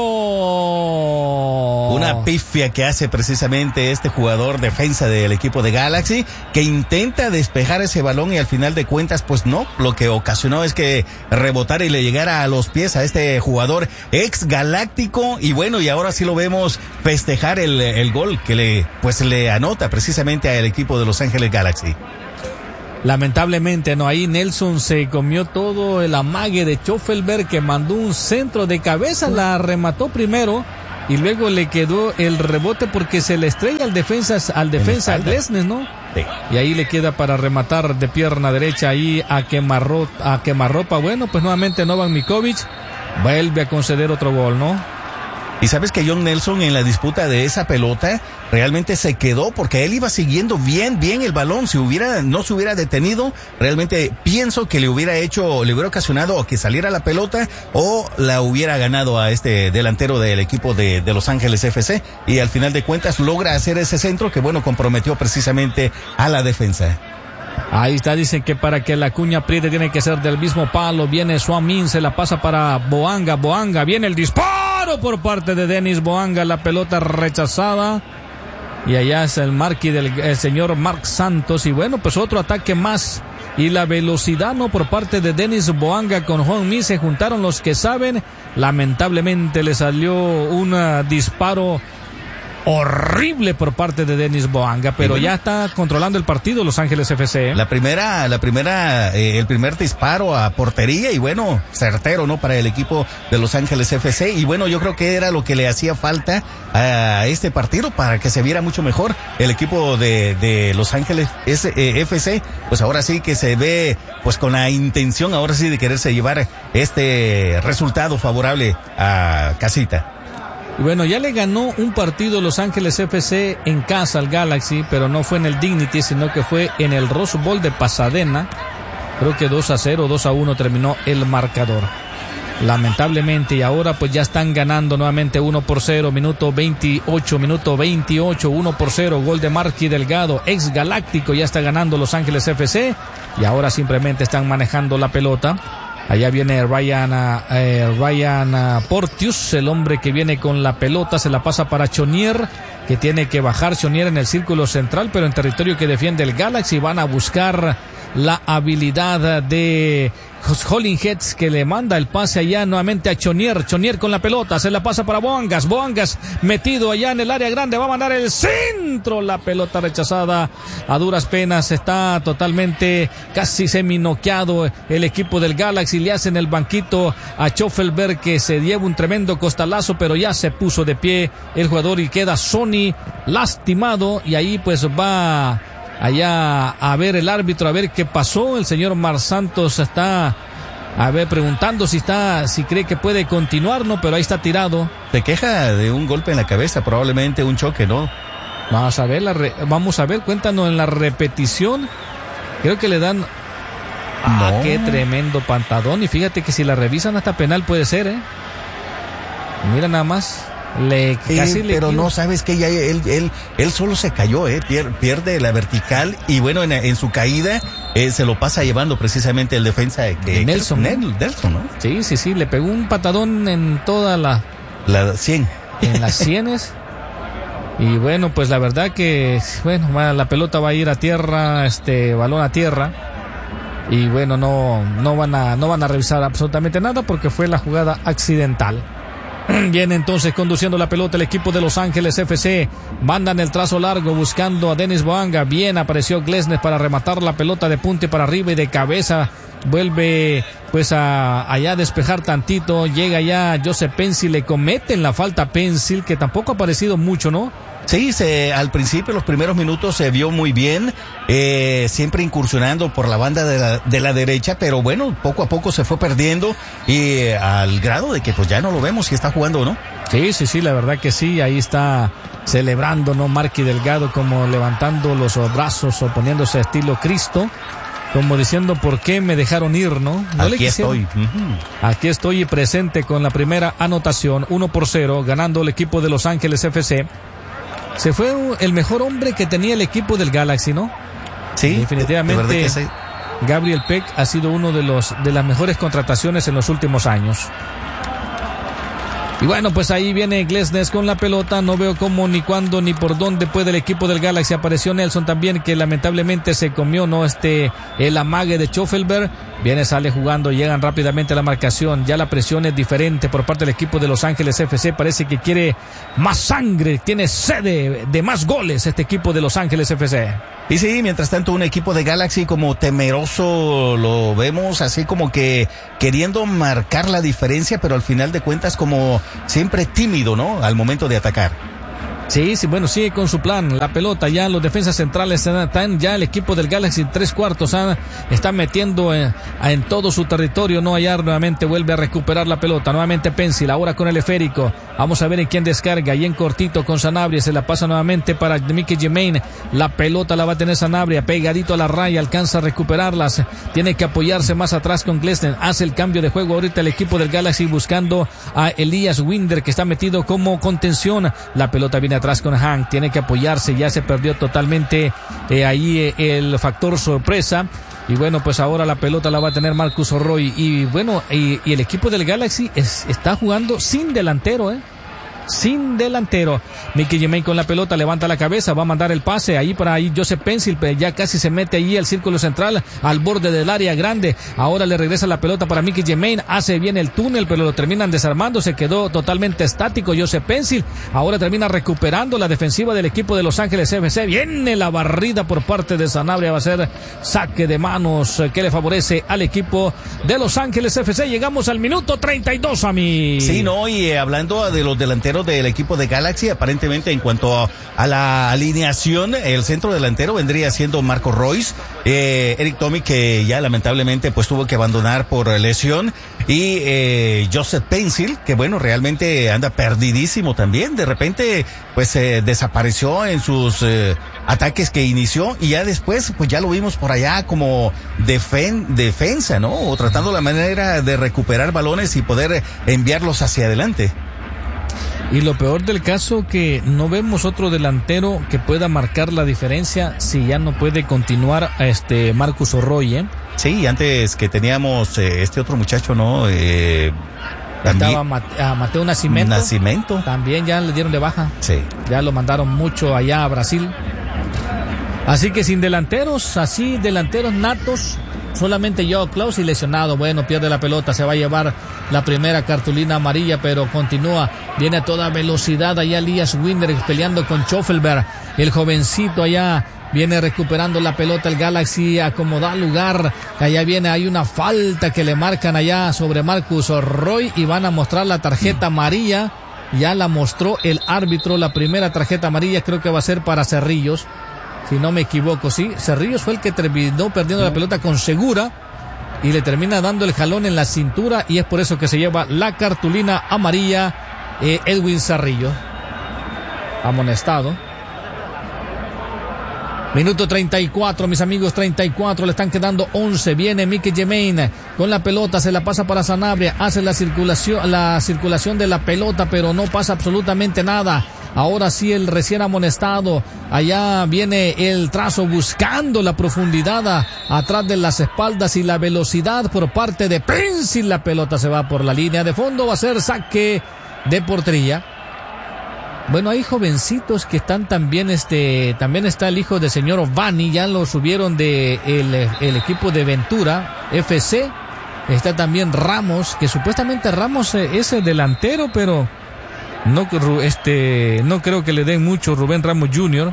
Una pifia que hace precisamente este jugador defensa del equipo de Galaxy, que intenta despejar ese balón y al final de cuentas, pues no, lo que ocasionó es que rebotara y le llegara a los pies a este jugador ex galáctico, y bueno, y ahora sí lo vemos festejar el, el gol que le, pues le anota precisamente al equipo de Los Ángeles Galaxy. Lamentablemente, no, ahí Nelson se comió todo el amague de Schoffelberg, que mandó un centro de cabeza, la remató primero y luego le quedó el rebote porque se le estrella al defensa, al defensa Glesnes, ¿no? Sí. Y ahí le queda para rematar de pierna derecha ahí a quemarropa, a quemarropa. Bueno, pues nuevamente Novak Mikovic vuelve a conceder otro gol, ¿no? Y sabes que John Nelson en la disputa de esa pelota realmente se quedó porque él iba siguiendo bien, bien el balón. Si hubiera, no se hubiera detenido, realmente pienso que le hubiera hecho, le hubiera ocasionado que saliera la pelota o la hubiera ganado a este delantero del equipo de, de Los Ángeles F C. Y al final de cuentas logra hacer ese centro que, bueno, comprometió precisamente a la defensa. Ahí está, dicen que para que la cuña apriete tiene que ser del mismo palo. Viene Suamin, se la pasa para Boanga, Boanga, viene el disparo por parte de Denis Boanga, la pelota rechazada. Y allá es el marqui del el señor Marc Santos. Y bueno, pues otro ataque más. Y la velocidad, no, por parte de Denis Boanga con Juan Mi. Se juntaron los que saben. Lamentablemente le salió un uh, disparo horrible por parte de Denis Boanga, pero bueno, ya está controlando el partido Los Ángeles F C. ¿eh? La primera, la primera, eh, el primer disparo a portería y bueno, certero, ¿no? Para el equipo de Los Ángeles F C, y bueno, yo creo que era lo que le hacía falta a este partido para que se viera mucho mejor el equipo de, de Los Ángeles F C, pues ahora sí que se ve pues con la intención ahora sí de quererse llevar este resultado favorable a casita. Y bueno, ya le ganó un partido Los Ángeles F C en casa al Galaxy, pero no fue en el Dignity, sino que fue en el Rose Bowl de Pasadena. Creo que dos a cero, dos a uno terminó el marcador. Lamentablemente, y ahora pues ya están ganando nuevamente uno por cero, minuto veintiocho, minuto veintiocho, uno por cero, gol de Marky Delgado, ex galáctico, ya está ganando Los Ángeles F C, y ahora simplemente están manejando la pelota. Allá viene Ryan, eh, Ryan Porteous, el hombre que viene con la pelota, se la pasa para Chonier, que tiene que bajar Chonier en el círculo central, pero en territorio que defiende el Galaxy. Van a buscar la habilidad de Hollingheads, que le manda el pase allá nuevamente a Chonier. Chonier con la pelota, se la pasa para Boangas. Boangas metido allá en el área grande, va a mandar el centro. La pelota rechazada a duras penas. Está totalmente casi seminoqueado el equipo del Galaxy. Le hacen el banquito a Schoffelberg, que se lleva un tremendo costalazo, pero ya se puso de pie el jugador y queda Sony lastimado. Y ahí pues va allá a ver el árbitro, a ver qué pasó. El señor Mar Santos está, a ver, preguntando si está, si cree que puede continuar, ¿no? Pero ahí está tirado. Se queja de un golpe en la cabeza, probablemente un choque, ¿no? Vamos a ver, la re, vamos a ver, cuéntanos en la repetición. Creo que le dan... Ah, no. Qué tremendo pantadón. Y fíjate que si la revisan hasta penal puede ser, ¿eh? Mira nada más. Le, sí, casi pero le no, sabes que ya él, él, él solo se cayó, eh, pierde, pierde la vertical y bueno, en, en su caída eh, se lo pasa llevando precisamente el defensa que, Nelson, que, ¿no? Nelson, ¿no? Sí, sí, sí, le pegó un patadón en toda la la cien, en las sienes. Y bueno, pues la verdad que bueno, la pelota va a ir a tierra, este balón a tierra. Y bueno, no no van a no van a revisar absolutamente nada porque fue la jugada accidental. Viene entonces conduciendo la pelota el equipo de Los Ángeles F C. Mandan el trazo largo buscando a Denis Boanga. Bien apareció Glesnes para rematar la pelota de punte para arriba y de cabeza. Vuelve pues a allá a despejar tantito. Llega ya Joseph Pencil. Le cometen la falta a Pencil, que tampoco ha aparecido mucho, ¿no? Sí, se, al principio, los primeros minutos se vio muy bien, eh, siempre incursionando por la banda de la, de la derecha, pero bueno, poco a poco se fue perdiendo y eh, al grado de que pues ya no lo vemos si está jugando o no. Sí, sí, sí, la verdad que sí, ahí está celebrando, ¿no? Marky Delgado como levantando los brazos o poniéndose estilo Cristo, como diciendo ¿por qué me dejaron ir, no? ¿No Aquí estoy. Uh-huh. Aquí estoy presente con la primera anotación, uno por cero, ganando el equipo de Los Ángeles F C. Se fue el mejor hombre que tenía el equipo del Galaxy, ¿no? Sí, definitivamente. De, de sí. Gabriel Peck ha sido uno de los de las mejores contrataciones en los últimos años. Y bueno, pues ahí viene Glesnes con la pelota. No veo cómo, ni cuándo, ni por dónde puede el equipo del Galaxy. Apareció Nelson también, que lamentablemente se comió, ¿no? Este, el amague de Schoffelberg. Viene, sale jugando, llegan rápidamente a la marcación. Ya la presión es diferente por parte del equipo de Los Ángeles F C. Parece que quiere más sangre, tiene sede de más goles este equipo de Los Ángeles F C. Y sí, mientras tanto un equipo de Galaxy como temeroso, lo vemos así como que queriendo marcar la diferencia, pero al final de cuentas como siempre tímido, ¿no? Al momento de atacar. Sí, sí, bueno, sigue con su plan. La pelota ya, los defensas centrales están ya el equipo del Galaxy tres cuartos. ¿ah? Está metiendo en, en todo su territorio. No hallar nuevamente, vuelve a recuperar la pelota. Nuevamente Pencil, ahora con el esférico. Vamos a ver en quién descarga. Y en cortito con Sanabria. Se la pasa nuevamente para Mickey Germain. La pelota la va a tener Sanabria. Pegadito a la raya. Alcanza a recuperarlas. Tiene que apoyarse más atrás con Glesnes. Hace el cambio de juego ahorita el equipo del Galaxy buscando a Elías Winder, que está metido como contención. La pelota viene atrás con Hank, tiene que apoyarse, ya se perdió totalmente eh, ahí eh, el factor sorpresa. Y bueno, pues ahora la pelota la va a tener Marcus Roy. Y bueno, y, y el equipo del Galaxy es, está jugando sin delantero, eh. Sin delantero. Mickey Germain con la pelota, levanta la cabeza, va a mandar el pase ahí para ahí Joseph Pencil, ya casi se mete allí al círculo central, al borde del área grande. Ahora le regresa la pelota para Mickey Germain, hace bien el túnel, pero lo terminan desarmando, se quedó totalmente estático Joseph Pencil. Ahora termina recuperando la defensiva del equipo de Los Ángeles F C. Viene la barrida por parte de Sanabria, va a ser saque de manos que le favorece al equipo de Los Ángeles F C. Llegamos al minuto treinta y dos, a mí. Sí, no, y eh, hablando de los delanteros del equipo de Galaxy, aparentemente en cuanto a, a la alineación, el centro delantero vendría siendo Marco Royce, eh, Eric Tommy, que ya lamentablemente pues tuvo que abandonar por lesión, y eh, Joseph Pencil, que bueno, realmente anda perdidísimo también, de repente pues eh, desapareció en sus eh, ataques que inició, y ya después pues ya lo vimos por allá como defen- defensa, ¿no? O tratando la manera de recuperar balones y poder enviarlos hacia adelante. Y lo peor del caso, que no vemos otro delantero que pueda marcar la diferencia si ya no puede continuar este Marcus Roy, ¿eh? Sí, antes que teníamos eh, este otro muchacho, ¿no? Eh, también, Estaba Mate, a Mateo Nascimento. Nascimento. También ya le dieron de baja. Sí. Ya lo mandaron mucho allá a Brasil. Así que sin delanteros, así delanteros natos, solamente Joao Klaus y lesionado. Bueno, pierde la pelota, se va a llevar la primera cartulina amarilla, pero continúa, viene a toda velocidad allá Elias Winder peleando con Schoffelberg, el jovencito allá viene recuperando la pelota el Galaxy, acomoda lugar, allá viene, hay una falta que le marcan allá sobre Marcus Roy y van a mostrar la tarjeta amarilla. Ya la mostró el árbitro, la primera tarjeta amarilla creo que va a ser para Cerrillos, si no me equivoco. Sí, Cerrillos fue el que terminó perdiendo la pelota con Segura y le termina dando el jalón en la cintura, y es por eso que se lleva la cartulina amarilla eh, Edwin Cerrillo, amonestado. Minuto treinta y cuatro, mis amigos, treinta y cuatro, le están quedando once. Viene Mickey Germain con la pelota, se la pasa para Sanabria, hace la circulación, la circulación de la pelota, pero no pasa absolutamente nada. Ahora sí el recién amonestado, allá viene el trazo buscando la profundidad a, atrás de las espaldas y la velocidad por parte de Pencil. La pelota se va por la línea de fondo, va a ser saque de portería. Bueno, hay jovencitos que están también, este, también está el hijo del señor Ovani, ya lo subieron de el, el equipo de Ventura F C. Está también Ramos, que supuestamente Ramos es el delantero, pero no, este, no creo que le den mucho. Rubén Ramos junior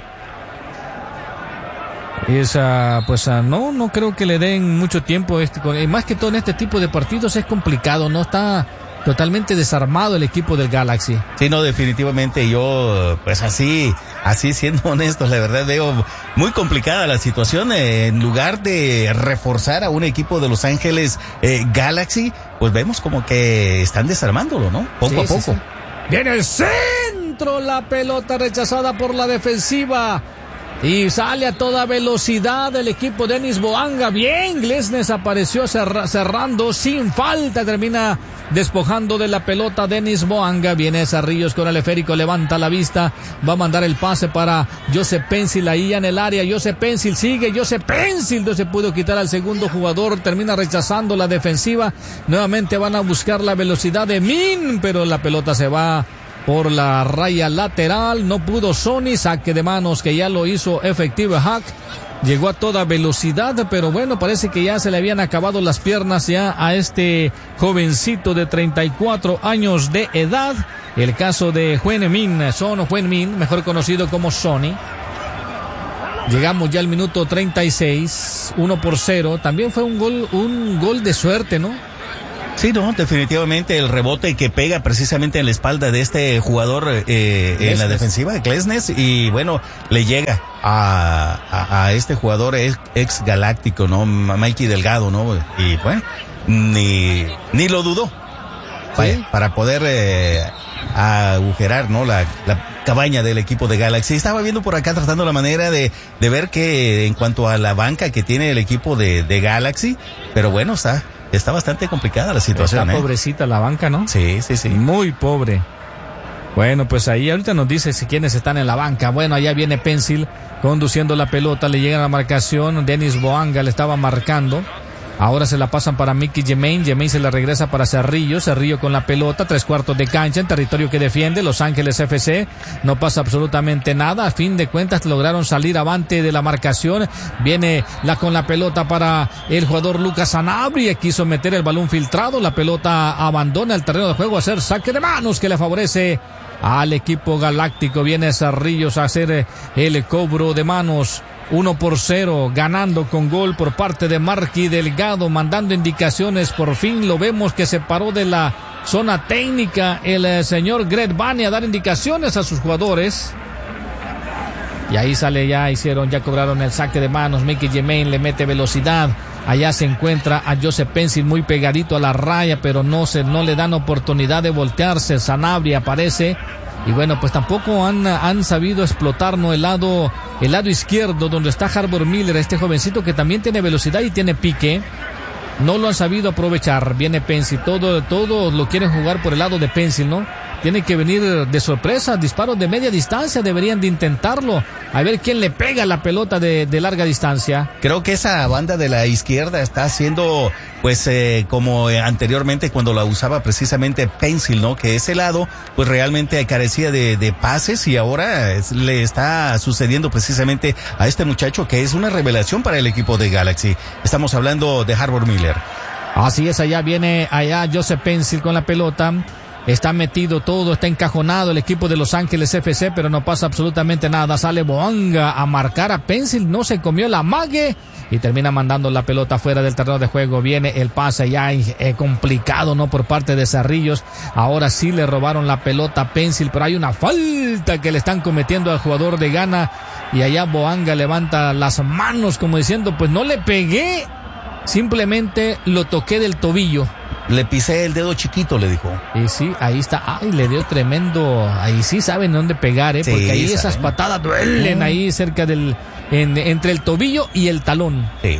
Esa, pues no, no creo que le den mucho tiempo. Este, más que todo en este tipo de partidos es complicado, no está totalmente desarmado el equipo del Galaxy. Sí, no, definitivamente yo, pues así, así siendo honestos, la verdad veo muy complicada la situación. En lugar de reforzar a un equipo de Los Ángeles eh, Galaxy, pues vemos como que están desarmándolo, ¿no? Poco sí, a poco. Sí, sí. Viene el centro, la pelota rechazada por la defensiva. Y sale a toda velocidad el equipo de Denis Boanga. Bien, Glesnes apareció cerra, cerrando sin falta. Termina despojando de la pelota Denis Boanga. Viene Cerrillos con el esférico, levanta la vista, va a mandar el pase para Joseph Pencil ahí en el área. Joseph Pencil sigue, Joseph Pencil no se pudo quitar al segundo jugador, termina rechazando la defensiva. Nuevamente van a buscar la velocidad de Min, pero la pelota se va por la raya lateral. No pudo Sony, saque de manos que ya lo hizo efectivo Hack. Llegó a toda velocidad, pero bueno, parece que ya se le habían acabado las piernas ya a este jovencito de treinta y cuatro años de edad. El caso de Huen Min, Son Huen Min, mejor conocido como Sony. Llegamos ya al minuto treinta y seis, uno por cero. También fue un gol, un gol de suerte, ¿no? Sí, no, definitivamente el rebote que pega precisamente en la espalda de este jugador eh, en la defensiva de Klesnes, y bueno, le llega a, a, a este jugador ex, ex galáctico, ¿no? Mikey Delgado, ¿no? Y bueno, ni, ni lo dudó. Vaya, ¿sí? Para poder eh, agujerar, ¿no? La, la cabaña del equipo de Galaxy. Estaba viendo por acá tratando la manera de, de ver que en cuanto a la banca que tiene el equipo de, de Galaxy, pero bueno, está... Está bastante complicada la situación. Está ¿eh? pobrecita la banca, ¿no? Sí, sí, sí. Muy pobre. Bueno, pues ahí ahorita nos dice si quiénes están en la banca. Bueno, allá viene Pencil conduciendo la pelota, le llega la marcación. Denis Boanga le estaba marcando. Ahora se la pasan para Mickey Jemaine. Jemaine se la regresa para Cerrillo. Cerrillo con la pelota, tres cuartos de cancha en territorio que defiende Los Ángeles F C. No pasa absolutamente nada. A fin de cuentas lograron salir avante de la marcación. Viene la con la pelota para el jugador Lucas Sanabria. Quiso meter el balón filtrado. La pelota abandona el terreno de juego a hacer saque de manos que le favorece al equipo galáctico. Viene Cerrillos a hacer el cobro de manos. Uno por cero, ganando con gol por parte de Marky Delgado, mandando indicaciones. Por fin lo vemos que se paró de la zona técnica el eh, señor Greg Vanney a dar indicaciones a sus jugadores. Y ahí sale, ya hicieron, ya cobraron el saque de manos. Mickey Jemaine le mete velocidad. Allá se encuentra a Joseph Pencil muy pegadito a la raya, pero no se, no le dan oportunidad de voltearse. Sanabria aparece. Y bueno, pues tampoco han, han sabido explotar, ¿no? el lado, el lado izquierdo donde está Harbor Miller, este jovencito que también tiene velocidad y tiene pique. No lo han sabido aprovechar. Viene Pencil, todo, todo lo quieren jugar por el lado de Pencil, ¿no? Tiene que venir de sorpresa, disparos de media distancia, deberían de intentarlo. A ver quién le pega la pelota de, de larga distancia. Creo que esa banda de la izquierda está haciendo, pues, eh, como anteriormente cuando la usaba precisamente Pencil, ¿no? Que ese lado, pues, realmente carecía de, de pases, y ahora es, le está sucediendo precisamente a este muchacho que es una revelación para el equipo de Galaxy. Estamos hablando de Harbor Miller. Así es, allá viene allá Joseph Pencil con la pelota. Está metido todo, está encajonado el equipo de Los Ángeles F C, pero no pasa absolutamente nada. Sale Boanga a marcar a Pencil, no se comió la mague y termina mandando la pelota fuera del terreno de juego. Viene el pase ya eh, complicado, ¿no? Por parte de Cerrillos. Ahora sí le robaron la pelota a Pencil, pero hay una falta que le están cometiendo al jugador de Ghana. Y allá Boanga levanta las manos como diciendo, pues no le pegué, simplemente lo toqué del tobillo. Le pisé el dedo chiquito, le dijo. Y sí, ahí está. Ay, le dio tremendo. Ahí sí saben dónde pegar, ¿eh? Sí, porque ahí saben. Esas patadas duelen ahí cerca del... En, entre el tobillo y el talón. Sí.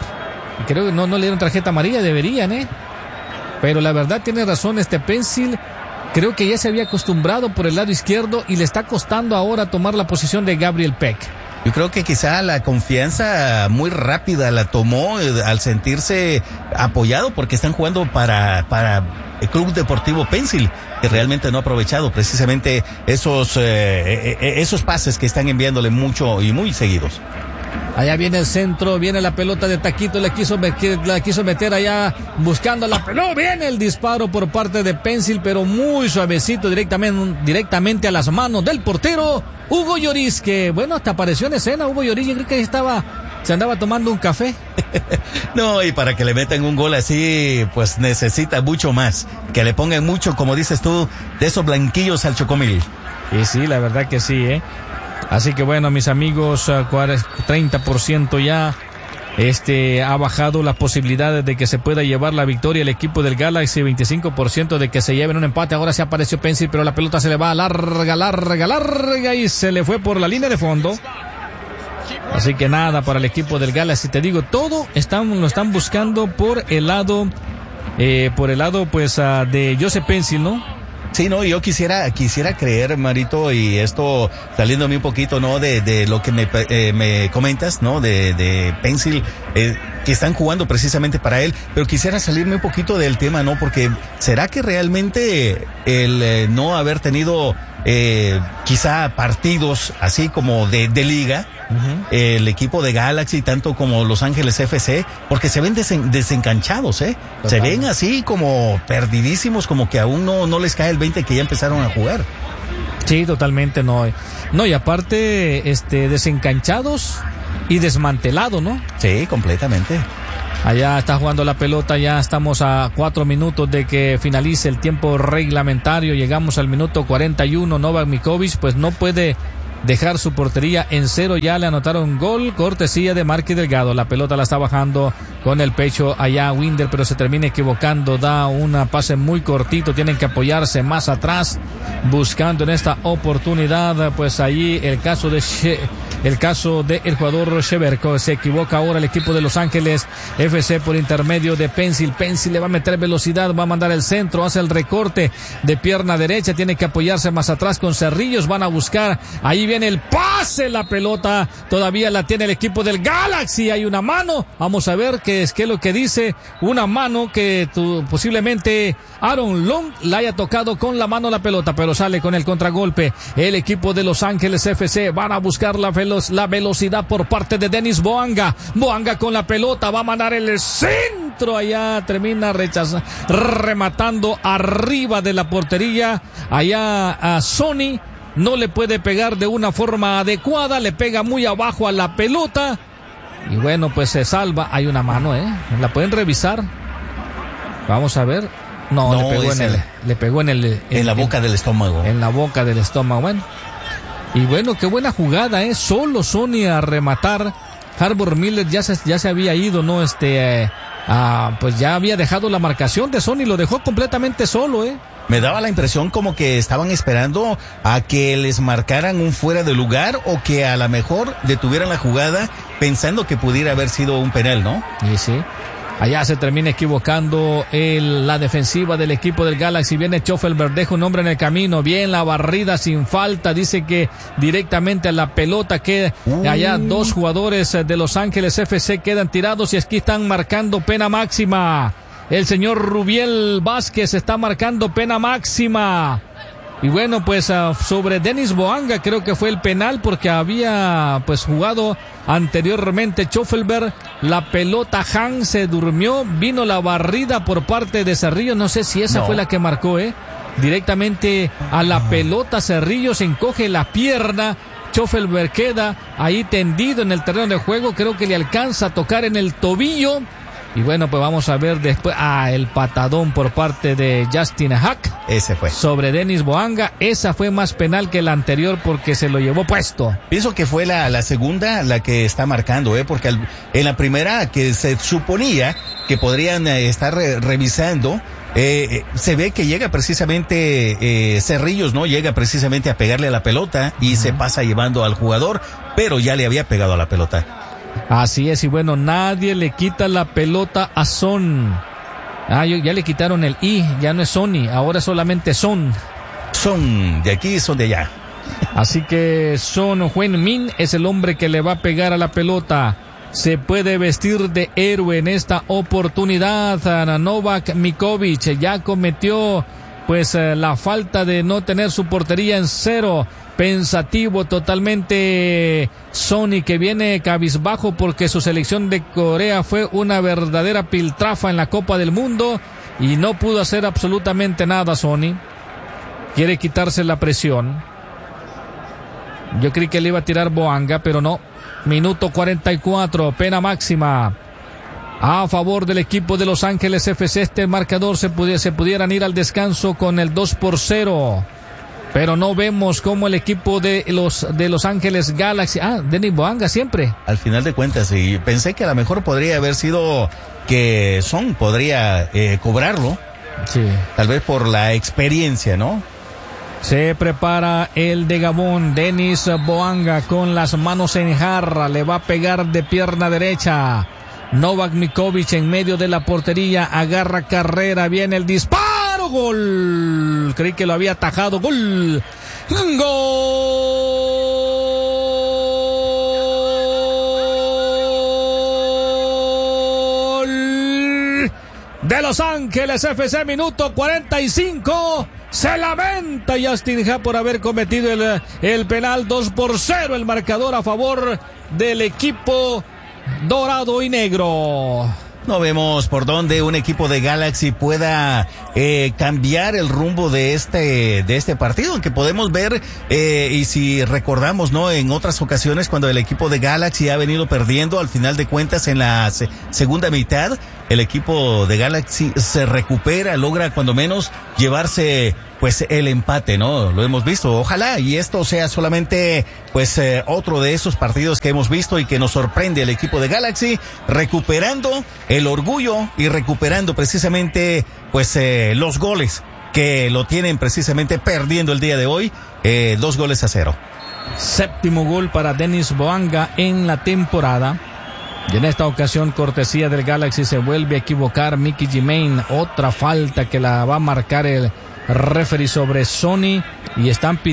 Creo que no, no le dieron tarjeta amarilla, deberían, ¿eh? Pero la verdad tiene razón este Pencil. Creo que ya se había acostumbrado por el lado izquierdo y le está costando ahora tomar la posición de Gabriel Peck. Yo creo que quizá la confianza muy rápida la tomó eh, al sentirse apoyado, porque están jugando para, para el Club Deportivo Pencil, que realmente no ha aprovechado precisamente esos, eh, eh, esos pases que están enviándole mucho y muy seguidos. Allá viene el centro, viene la pelota de Taquito, le quiso, la quiso meter allá buscando la pelota. Viene el disparo por parte de Pencil, pero muy suavecito, directamente, directamente a las manos del portero Hugo Lloris, que bueno, hasta apareció en escena. Hugo Lloris, yo creo que estaba, se andaba tomando un café. No, y para que le metan un gol así, pues necesita mucho más. Que le pongan mucho, como dices tú, de esos blanquillos al chocomil. Y sí, la verdad que sí, ¿eh? Así que bueno, mis amigos, treinta por ciento ya este ha bajado las posibilidades de que se pueda llevar la victoria el equipo del Galaxy, veinticinco por ciento de que se lleven un empate. Ahora sí apareció Pencil, pero la pelota se le va larga, larga, larga y se le fue por la línea de fondo. Así que nada para el equipo del Galaxy. Te digo, todo están, lo están buscando por el lado eh, por el lado pues uh, de Joseph Pencil, ¿no? Sí, no, yo quisiera quisiera creer, Marito, y esto saliéndome un poquito, ¿no? De, de lo que me, eh, me comentas, ¿no? De, de Pencil, eh, que están jugando precisamente para él, pero quisiera salirme un poquito del tema, ¿no? Porque ¿será que realmente el eh, no haber tenido eh, quizá partidos así como de, de liga, uh-huh. el equipo de Galaxy, tanto como Los Ángeles F C, porque se ven desen, desencanchados, ¿eh? Total. Se ven así como perdidísimos, como que aún no, no les cae el veinte que ya empezaron a jugar. Sí, totalmente no. No, y aparte, este, desencanchados y desmantelado, ¿no? Sí, completamente. Allá está jugando la pelota, ya estamos a cuatro minutos de que finalice el tiempo reglamentario, llegamos al minuto cuarenta y uno, Novak Djokovic pues no puede dejar su portería en cero, ya le anotaron gol, cortesía de Marky Delgado, la pelota la está bajando con el pecho allá Winder, pero se termina equivocando, da una pase muy cortito, tienen que apoyarse más atrás, buscando en esta oportunidad, pues allí el caso de She- el caso del de jugador Sheverko, se equivoca ahora el equipo de Los Ángeles F C por intermedio de Pencil, Pencil le va a meter velocidad, va a mandar el centro, hace el recorte de pierna derecha, tiene que apoyarse más atrás con Cerrillos, van a buscar, ahí viene el pase, la pelota todavía la tiene el equipo del Galaxy, hay una mano, vamos a ver qué es, qué es lo que dice, una mano que tu, posiblemente Aaron Long la haya tocado con la mano la pelota, pero sale con el contragolpe, el equipo de Los Ángeles F C, van a buscar la, velo- la velocidad por parte de Denis Boanga, Boanga con la pelota, va a mandar el centro, allá termina rechazando, rematando arriba de la portería, allá a Sony, no le puede pegar de una forma adecuada, le pega muy abajo a la pelota y bueno, pues se salva. Hay una mano, ¿eh? ¿La pueden revisar? Vamos a ver. No, no le pegó en el, el, le pegó en el en, en la boca en, del estómago. En la boca del estómago, bueno. Y bueno, qué buena jugada, ¿eh? Solo Sony a rematar. Harbor Miller ya se, ya se había ido, ¿no? Este, eh, ah, pues ya había dejado la marcación de Sony, lo dejó completamente solo, ¿eh? Me daba la impresión como que estaban esperando a que les marcaran un fuera de lugar o que a lo mejor detuvieran la jugada pensando que pudiera haber sido un penal, ¿no? Y sí. Allá se termina equivocando el, la defensiva del equipo del Galaxy. Viene Schofelberg, deja un hombre en el camino. Bien la barrida sin falta. Dice que directamente a la pelota que uh. allá dos jugadores de Los Ángeles F C quedan tirados y aquí están marcando pena máxima. El señor Rubiel Vázquez está marcando pena máxima. Y bueno, pues uh, sobre Denis Boanga creo que fue el penal porque había pues jugado anteriormente Schofelberg. La pelota Han se durmió, vino la barrida por parte de Cerrillo. No sé si esa no. fue la que marcó, ¿eh? Directamente a la pelota Cerrillo se encoge la pierna. Schofelberg queda ahí tendido en el terreno de juego. Creo que le alcanza a tocar en el tobillo. Y bueno, pues vamos a ver después, ah, el patadón por parte de Justin Hack. Ese fue. Sobre Denis Boanga, esa fue más penal que la anterior porque se lo llevó puesto. Pienso que fue la, la segunda la que está marcando, eh, porque al, en la primera que se suponía que podrían eh, estar re, revisando, eh, se ve que llega precisamente eh, Cerrillos, ¿no? Llega precisamente a pegarle a la pelota y uh-huh. se pasa llevando al jugador, pero ya le había pegado a la pelota. Así es, y bueno, nadie le quita la pelota a Son. Ah, ya le quitaron el I, ya no es Sony, ahora solamente Son. Son de aquí, son de allá. Así que Son Heung-min es el hombre que le va a pegar a la pelota. Se puede vestir de héroe en esta oportunidad. Novak Djokovic ya cometió pues la falta de no tener su portería en cero. Pensativo totalmente Sony, que viene cabizbajo porque su selección de Corea fue una verdadera piltrafa en la Copa del Mundo y no pudo hacer absolutamente nada. Sony quiere quitarse la presión. Yo creí que le iba a tirar Boanga, pero no. Minuto cuarenta y cuatro, pena máxima a favor del equipo de Los Ángeles F C. Este marcador se, pudiera, se pudieran ir al descanso con el dos por cero. Pero no vemos cómo el equipo de los de Los Ángeles Galaxy... Ah, Denis Boanga siempre. Al final de cuentas, y pensé que a lo mejor podría haber sido que Son podría eh, cobrarlo. Sí. Tal vez por la experiencia, ¿no? Se prepara el de Gabón, Denis Boanga con las manos en jarra. Le va a pegar de pierna derecha. Novak Mikovic en medio de la portería, agarra carrera, viene el disparo, gol. Creí que lo había atajado, gol. Gol de Los Ángeles F C, minuto cuarenta y cinco. Se lamenta Justin Ha por haber cometido el, el penal. Dos por cero el marcador a favor del equipo dorado y negro. No vemos por dónde un equipo de Galaxy pueda eh, cambiar el rumbo de este de este partido, que podemos ver eh, y si recordamos, no, en otras ocasiones cuando el equipo de Galaxy ha venido perdiendo, al final de cuentas en la se- segunda mitad el equipo de Galaxy se recupera, logra cuando menos llevarse pues el empate, ¿no? Lo hemos visto. Ojalá y esto sea solamente pues eh, otro de esos partidos que hemos visto y que nos sorprende el equipo de Galaxy, recuperando el orgullo y recuperando precisamente pues eh, los goles que lo tienen precisamente perdiendo el día de hoy, eh, dos goles a cero. Séptimo gol para Denis Boanga en la temporada. Y en esta ocasión, cortesía del Galaxy, se vuelve a equivocar Mickey Gimane. Otra falta que la va a marcar el referee sobre Sony y están pidiendo